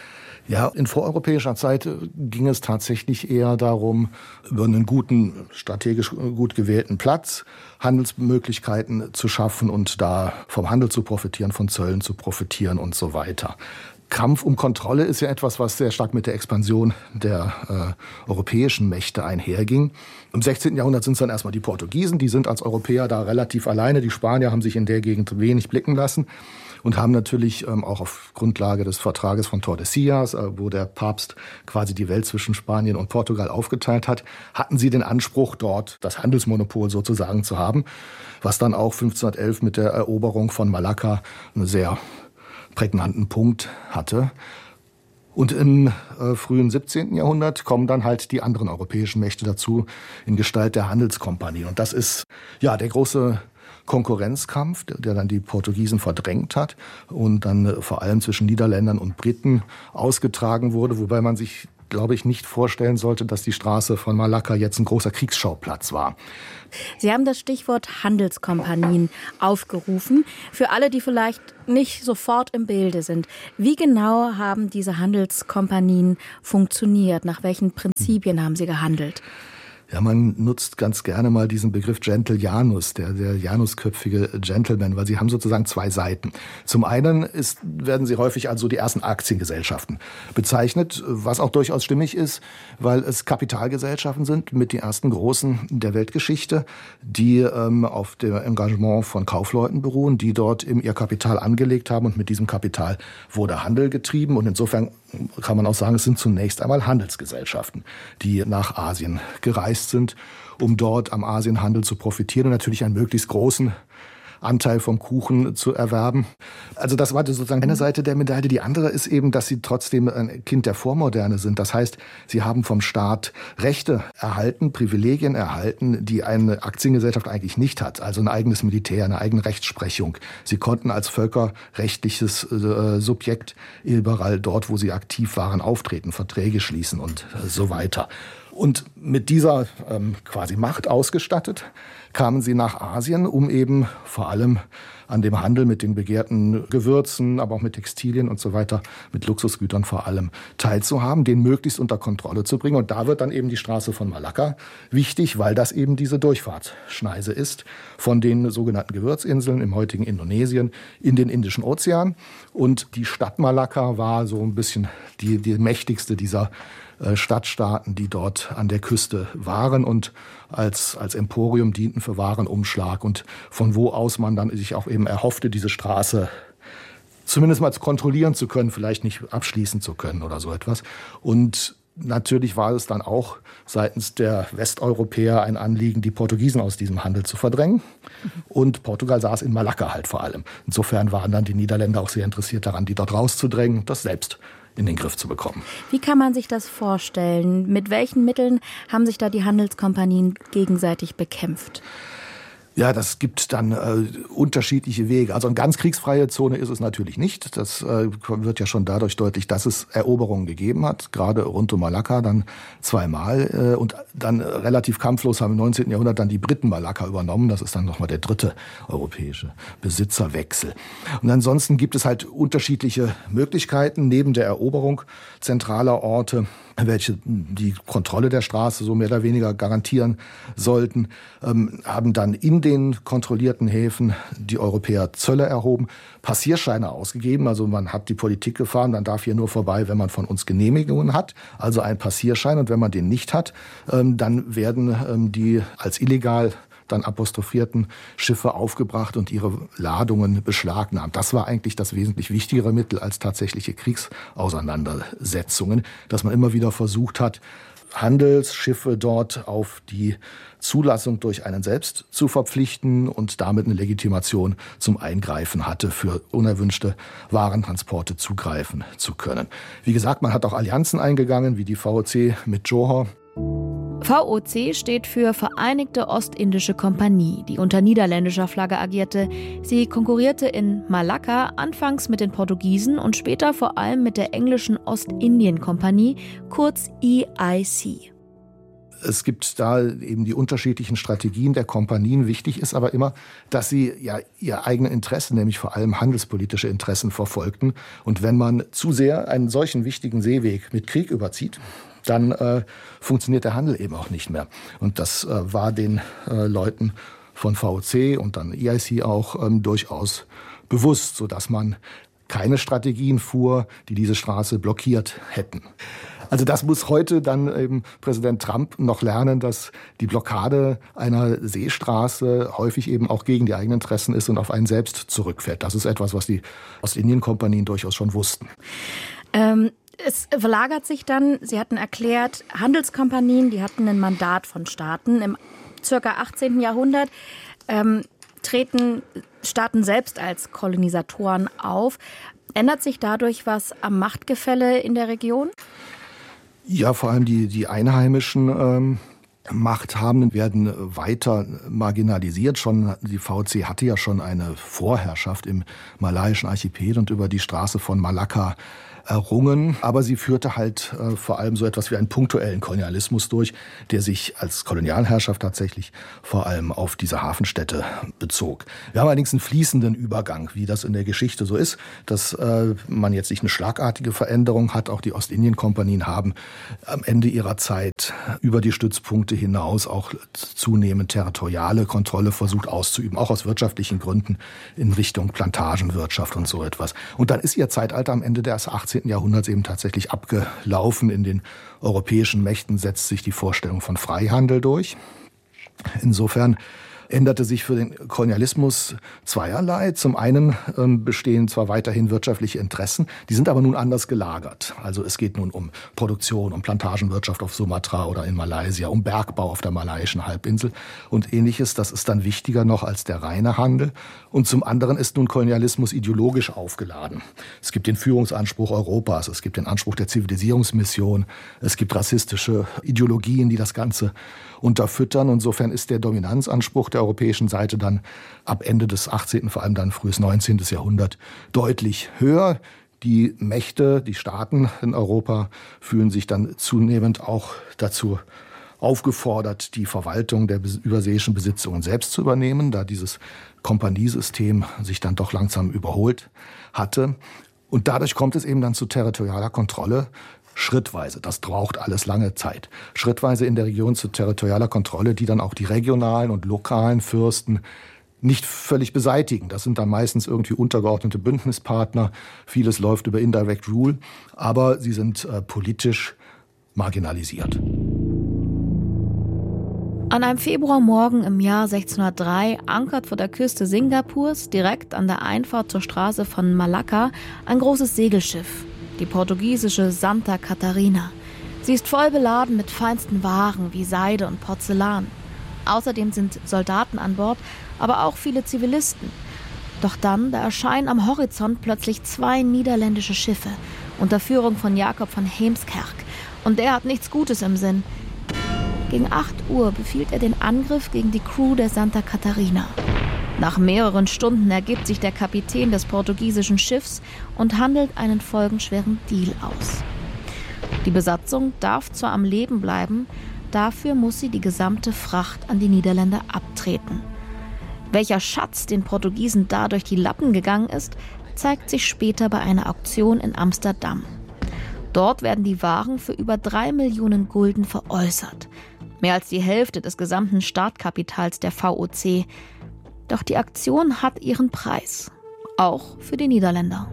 Ja, in voreuropäischer Zeit ging es tatsächlich eher darum, über einen guten, strategisch gut gewählten Platz Handelsmöglichkeiten zu schaffen und da vom Handel zu profitieren, von Zöllen zu profitieren und so weiter. Kampf um Kontrolle ist ja etwas, was sehr stark mit der Expansion der europäischen Mächte einherging. Im 16. Jahrhundert sind es dann erstmal die Portugiesen, die sind als Europäer da relativ alleine. Die Spanier haben sich in der Gegend wenig blicken lassen und haben natürlich auch auf Grundlage des Vertrages von Tordesillas, wo der Papst quasi die Welt zwischen Spanien und Portugal aufgeteilt hat, hatten sie den Anspruch, dort das Handelsmonopol sozusagen zu haben, was dann auch 1511 mit der Eroberung von Malakka einen sehr prägnanten Punkt hatte. Und im frühen 17. Jahrhundert kommen dann halt die anderen europäischen Mächte dazu in Gestalt der Handelskompanien. Und das ist ja der große Konkurrenzkampf, der dann die Portugiesen verdrängt hat und dann vor allem zwischen Niederländern und Briten ausgetragen wurde, wobei man sich, glaube ich, nicht vorstellen sollte, dass die Straße von Malakka jetzt ein großer Kriegsschauplatz war. Sie haben das Stichwort Handelskompanien aufgerufen. Für alle, die vielleicht nicht sofort im Bilde sind, wie genau haben diese Handelskompanien funktioniert? Nach welchen Prinzipien haben sie gehandelt? Ja, man nutzt ganz gerne mal diesen Begriff Gentle Janus, der janusköpfige Gentleman, weil sie haben sozusagen zwei Seiten. Zum einen werden sie häufig als so die ersten Aktiengesellschaften bezeichnet, was auch durchaus stimmig ist, weil es Kapitalgesellschaften sind mit die ersten großen der Weltgeschichte, die auf dem Engagement von Kaufleuten beruhen, die dort ihr Kapital angelegt haben und mit diesem Kapital wurde Handel getrieben und insofern kann man auch sagen, es sind zunächst einmal Handelsgesellschaften, die nach Asien gereist sind, um dort am Asienhandel zu profitieren und natürlich einen möglichst großen Anteil vom Kuchen zu erwerben. Also das war sozusagen eine Seite der Medaille. Die andere ist eben, dass sie trotzdem ein Kind der Vormoderne sind. Das heißt, sie haben vom Staat Rechte erhalten, Privilegien erhalten, die eine Aktiengesellschaft eigentlich nicht hat. Also ein eigenes Militär, eine eigene Rechtsprechung. Sie konnten als völkerrechtliches Subjekt überall dort, wo sie aktiv waren, auftreten, Verträge schließen und so weiter. Und mit dieser quasi Macht ausgestattet kamen sie nach Asien, um eben vor allem an dem Handel mit den begehrten Gewürzen, aber auch mit Textilien und so weiter, mit Luxusgütern vor allem teilzuhaben, den möglichst unter Kontrolle zu bringen. Und da wird dann eben die Straße von Malakka wichtig, weil das eben diese Durchfahrtsschneise ist von den sogenannten Gewürzinseln im heutigen Indonesien in den Indischen Ozean. Und die Stadt Malakka war so ein bisschen die mächtigste dieser Stadtstaaten, die dort an der Küste waren und als Emporium dienten für Warenumschlag und von wo aus man dann sich auch eben erhoffte, diese Straße zumindest mal kontrollieren zu können, vielleicht nicht abschließen zu können oder so etwas. Und natürlich war es dann auch seitens der Westeuropäer ein Anliegen, die Portugiesen aus diesem Handel zu verdrängen. Und Portugal saß in Malakka halt vor allem. Insofern waren dann die Niederländer auch sehr interessiert daran, die dort rauszudrängen, das selbst in den Griff zu bekommen. Wie kann man sich das vorstellen? Mit welchen Mitteln haben sich da die Handelskompanien gegenseitig bekämpft? Ja, das gibt dann unterschiedliche Wege. Also eine ganz kriegsfreie Zone ist es natürlich nicht. Das wird ja schon dadurch deutlich, dass es Eroberungen gegeben hat, gerade rund um Malakka dann zweimal. Und dann relativ kampflos haben im 19. Jahrhundert dann die Briten Malakka übernommen. Das ist dann nochmal der dritte europäische Besitzerwechsel. Und ansonsten gibt es halt unterschiedliche Möglichkeiten neben der Eroberung zentraler Orte, welche die Kontrolle der Straße so mehr oder weniger garantieren sollten, haben dann in den kontrollierten Häfen die Europäer Zölle erhoben, Passierscheine ausgegeben. Also man hat die Politik gefahren, man darf hier nur vorbei, wenn man von uns Genehmigungen hat, also ein Passierschein. Und wenn man den nicht hat, dann werden die als illegal dann apostrophierten Schiffe aufgebracht und ihre Ladungen beschlagnahmt. Das war eigentlich das wesentlich wichtigere Mittel als tatsächliche Kriegsauseinandersetzungen, dass man immer wieder versucht hat, Handelsschiffe dort auf die Zulassung durch einen selbst zu verpflichten und damit eine Legitimation zum Eingreifen hatte, für unerwünschte Warentransporte zugreifen zu können. Wie gesagt, man hat auch Allianzen eingegangen, wie die VOC mit Johor. VOC steht für Vereinigte Ostindische Kompanie, die unter niederländischer Flagge agierte. Sie konkurrierte in Malakka anfangs mit den Portugiesen und später vor allem mit der englischen Ostindien-Kompanie, kurz EIC. Es gibt da eben die unterschiedlichen Strategien der Kompanien. Wichtig ist aber immer, dass sie ja ihre eigenen Interessen, nämlich vor allem handelspolitische Interessen, verfolgten. Und wenn man zu sehr einen solchen wichtigen Seeweg mit Krieg überzieht, dann funktioniert der Handel eben auch nicht mehr. Und das war den Leuten von VOC und dann EIC auch durchaus bewusst, sodass man keine Strategien fuhr, die diese Straße blockiert hätten. Also das muss heute dann eben Präsident Trump noch lernen, dass die Blockade einer Seestraße häufig eben auch gegen die eigenen Interessen ist und auf einen selbst zurückfällt. Das ist etwas, was die Ostindien-Kompanien durchaus schon wussten. Es verlagert sich dann, Sie hatten erklärt, Handelskompanien, die hatten ein Mandat von Staaten. Im ca. 18. Jahrhundert treten Staaten selbst als Kolonisatoren auf. Ändert sich dadurch was am Machtgefälle in der Region? Ja, vor allem die einheimischen Machthabenden werden weiter marginalisiert. Schon die VOC hatte ja schon eine Vorherrschaft im malaiischen Archipel und über die Straße von Malakka errungen. Aber sie führte halt vor allem so etwas wie einen punktuellen Kolonialismus durch, der sich als Kolonialherrschaft tatsächlich vor allem auf diese Hafenstädte bezog. Wir haben allerdings einen fließenden Übergang, wie das in der Geschichte so ist, dass man jetzt nicht eine schlagartige Veränderung hat. Auch die Ostindien-Kompanien haben am Ende ihrer Zeit über die Stützpunkte hinaus auch zunehmend territoriale Kontrolle versucht auszuüben, auch aus wirtschaftlichen Gründen in Richtung Plantagenwirtschaft und so etwas. Und dann ist ihr Zeitalter am Ende des 18. Jahrhunderts eben tatsächlich abgelaufen. In den europäischen Mächten setzt sich die Vorstellung von Freihandel durch. Insofern änderte sich für den Kolonialismus zweierlei. Zum einen bestehen zwar weiterhin wirtschaftliche Interessen, die sind aber nun anders gelagert. Also es geht nun um Produktion, um Plantagenwirtschaft auf Sumatra oder in Malaysia, um Bergbau auf der malaiischen Halbinsel und Ähnliches. Das ist dann wichtiger noch als der reine Handel. Und zum anderen ist nun Kolonialismus ideologisch aufgeladen. Es gibt den Führungsanspruch Europas, es gibt den Anspruch der Zivilisierungsmission, es gibt rassistische Ideologien, die das Ganze unterfüttern. Insofern ist der Dominanzanspruch der europäischen Seite dann ab Ende des 18., vor allem dann frühes 19. Jahrhundert deutlich höher. Die Mächte, die Staaten in Europa fühlen sich dann zunehmend auch dazu aufgefordert, die Verwaltung der überseeischen Besitzungen selbst zu übernehmen, da dieses Kompaniesystem sich dann doch langsam überholt hatte. Und dadurch kommt es eben dann zu territorialer Kontrolle, schrittweise. Das braucht alles lange Zeit. Schrittweise in der Region zu territorialer Kontrolle, die dann auch die regionalen und lokalen Fürsten nicht völlig beseitigen. Das sind dann meistens irgendwie untergeordnete Bündnispartner. Vieles läuft über Indirect Rule, aber sie sind politisch marginalisiert. An einem Februarmorgen im Jahr 1603 ankert vor der Küste Singapurs, direkt an der Einfahrt zur Straße von Malakka, ein großes Segelschiff, die portugiesische Santa Catarina. Sie ist voll beladen mit feinsten Waren wie Seide und Porzellan. Außerdem sind Soldaten an Bord, aber auch viele Zivilisten. Doch dann, da erscheinen am Horizont plötzlich 2 niederländische Schiffe unter Führung von Jacob van Heemskerk. Und der hat nichts Gutes im Sinn. Gegen 8 Uhr befiehlt er den Angriff gegen die Crew der Santa Catarina. Nach mehreren Stunden ergibt sich der Kapitän des portugiesischen Schiffs und handelt einen folgenschweren Deal aus. Die Besatzung darf zwar am Leben bleiben, dafür muss sie die gesamte Fracht an die Niederländer abtreten. Welcher Schatz den Portugiesen da durch die Lappen gegangen ist, zeigt sich später bei einer Auktion in Amsterdam. Dort werden die Waren für über 3 Millionen Gulden veräußert. Mehr als die Hälfte des gesamten Startkapitals der VOC. Doch die Aktion hat ihren Preis. Auch für die Niederländer.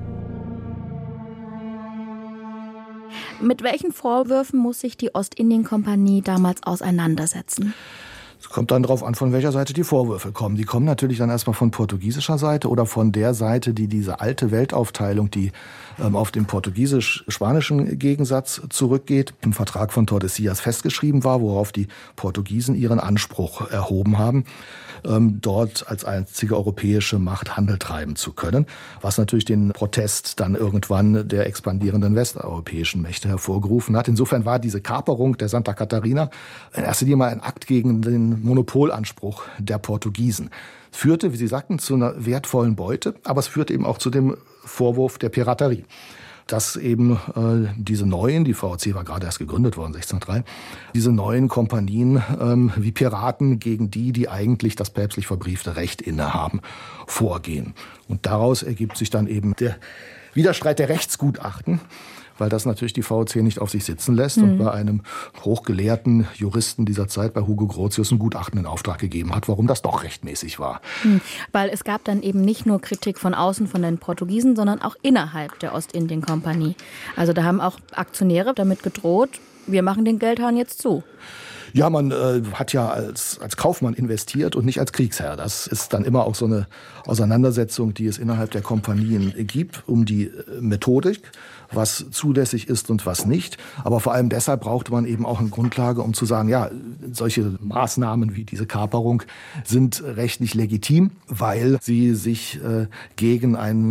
Mit welchen Vorwürfen muss sich die Ostindien-Kompanie damals auseinandersetzen? Es kommt dann darauf an, von welcher Seite die Vorwürfe kommen. Die kommen natürlich dann erstmal von portugiesischer Seite oder von der Seite, die diese alte Weltaufteilung, die auf den portugiesisch-spanischen Gegensatz zurückgeht, im Vertrag von Tordesillas festgeschrieben war, worauf die Portugiesen ihren Anspruch erhoben haben, dort als einzige europäische Macht Handel treiben zu können, was natürlich den Protest dann irgendwann der expandierenden westeuropäischen Mächte hervorgerufen hat. Insofern war diese Kaperung der Santa Catarina in erster Linie mal ein Akt gegen den Monopolanspruch der Portugiesen. Es führte, wie Sie sagten, zu einer wertvollen Beute, aber es führte eben auch zu dem Vorwurf der Piraterie. Dass eben diese neuen, die VOC war gerade erst gegründet worden, 1603, diese neuen Kompanien wie Piraten gegen die eigentlich das päpstlich verbriefte Recht innehaben, vorgehen. Und daraus ergibt sich dann eben der Widerstreit der Rechtsgutachten, weil das natürlich die VOC nicht auf sich sitzen lässt und bei einem hochgelehrten Juristen dieser Zeit, bei Hugo Grotius, ein Gutachten in Auftrag gegeben hat, warum das doch rechtmäßig war. Weil es gab dann eben nicht nur Kritik von außen von den Portugiesen, sondern auch innerhalb der Ostindien-Kompanie. Also da haben auch Aktionäre damit gedroht, wir machen den Geldhahn jetzt zu. Ja, man hat ja als Kaufmann investiert und nicht als Kriegsherr. Das ist dann immer auch so eine Auseinandersetzung, die es innerhalb der Kompanien gibt, um die Methodik, was zulässig ist und was nicht. Aber vor allem deshalb brauchte man eben auch eine Grundlage, um zu sagen, ja, solche Maßnahmen wie diese Kaperung sind rechtlich legitim, weil sie sich gegen eine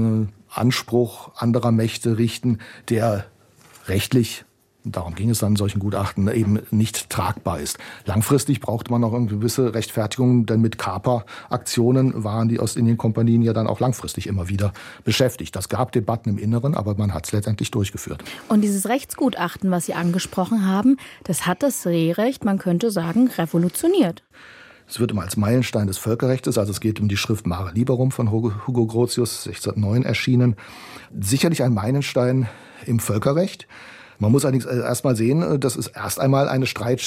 Anspruch anderer Mächte richten, der rechtlich, darum ging es dann in solchen Gutachten, eben nicht tragbar ist. Langfristig brauchte man noch eine gewisse Rechtfertigung, denn mit Kaperaktionen waren die Ostindien-Kompanien ja dann auch langfristig immer wieder beschäftigt. Das gab Debatten im Inneren, aber man hat es letztendlich durchgeführt. Und dieses Rechtsgutachten, was Sie angesprochen haben, das hat das Seerecht, man könnte sagen, revolutioniert. Es wird immer als Meilenstein des Völkerrechts, also es geht um die Schrift Mare Liberum von Hugo Grotius, 1609 erschienen. Sicherlich ein Meilenstein im Völkerrecht. Man muss allerdings erst mal sehen, das ist erst einmal eine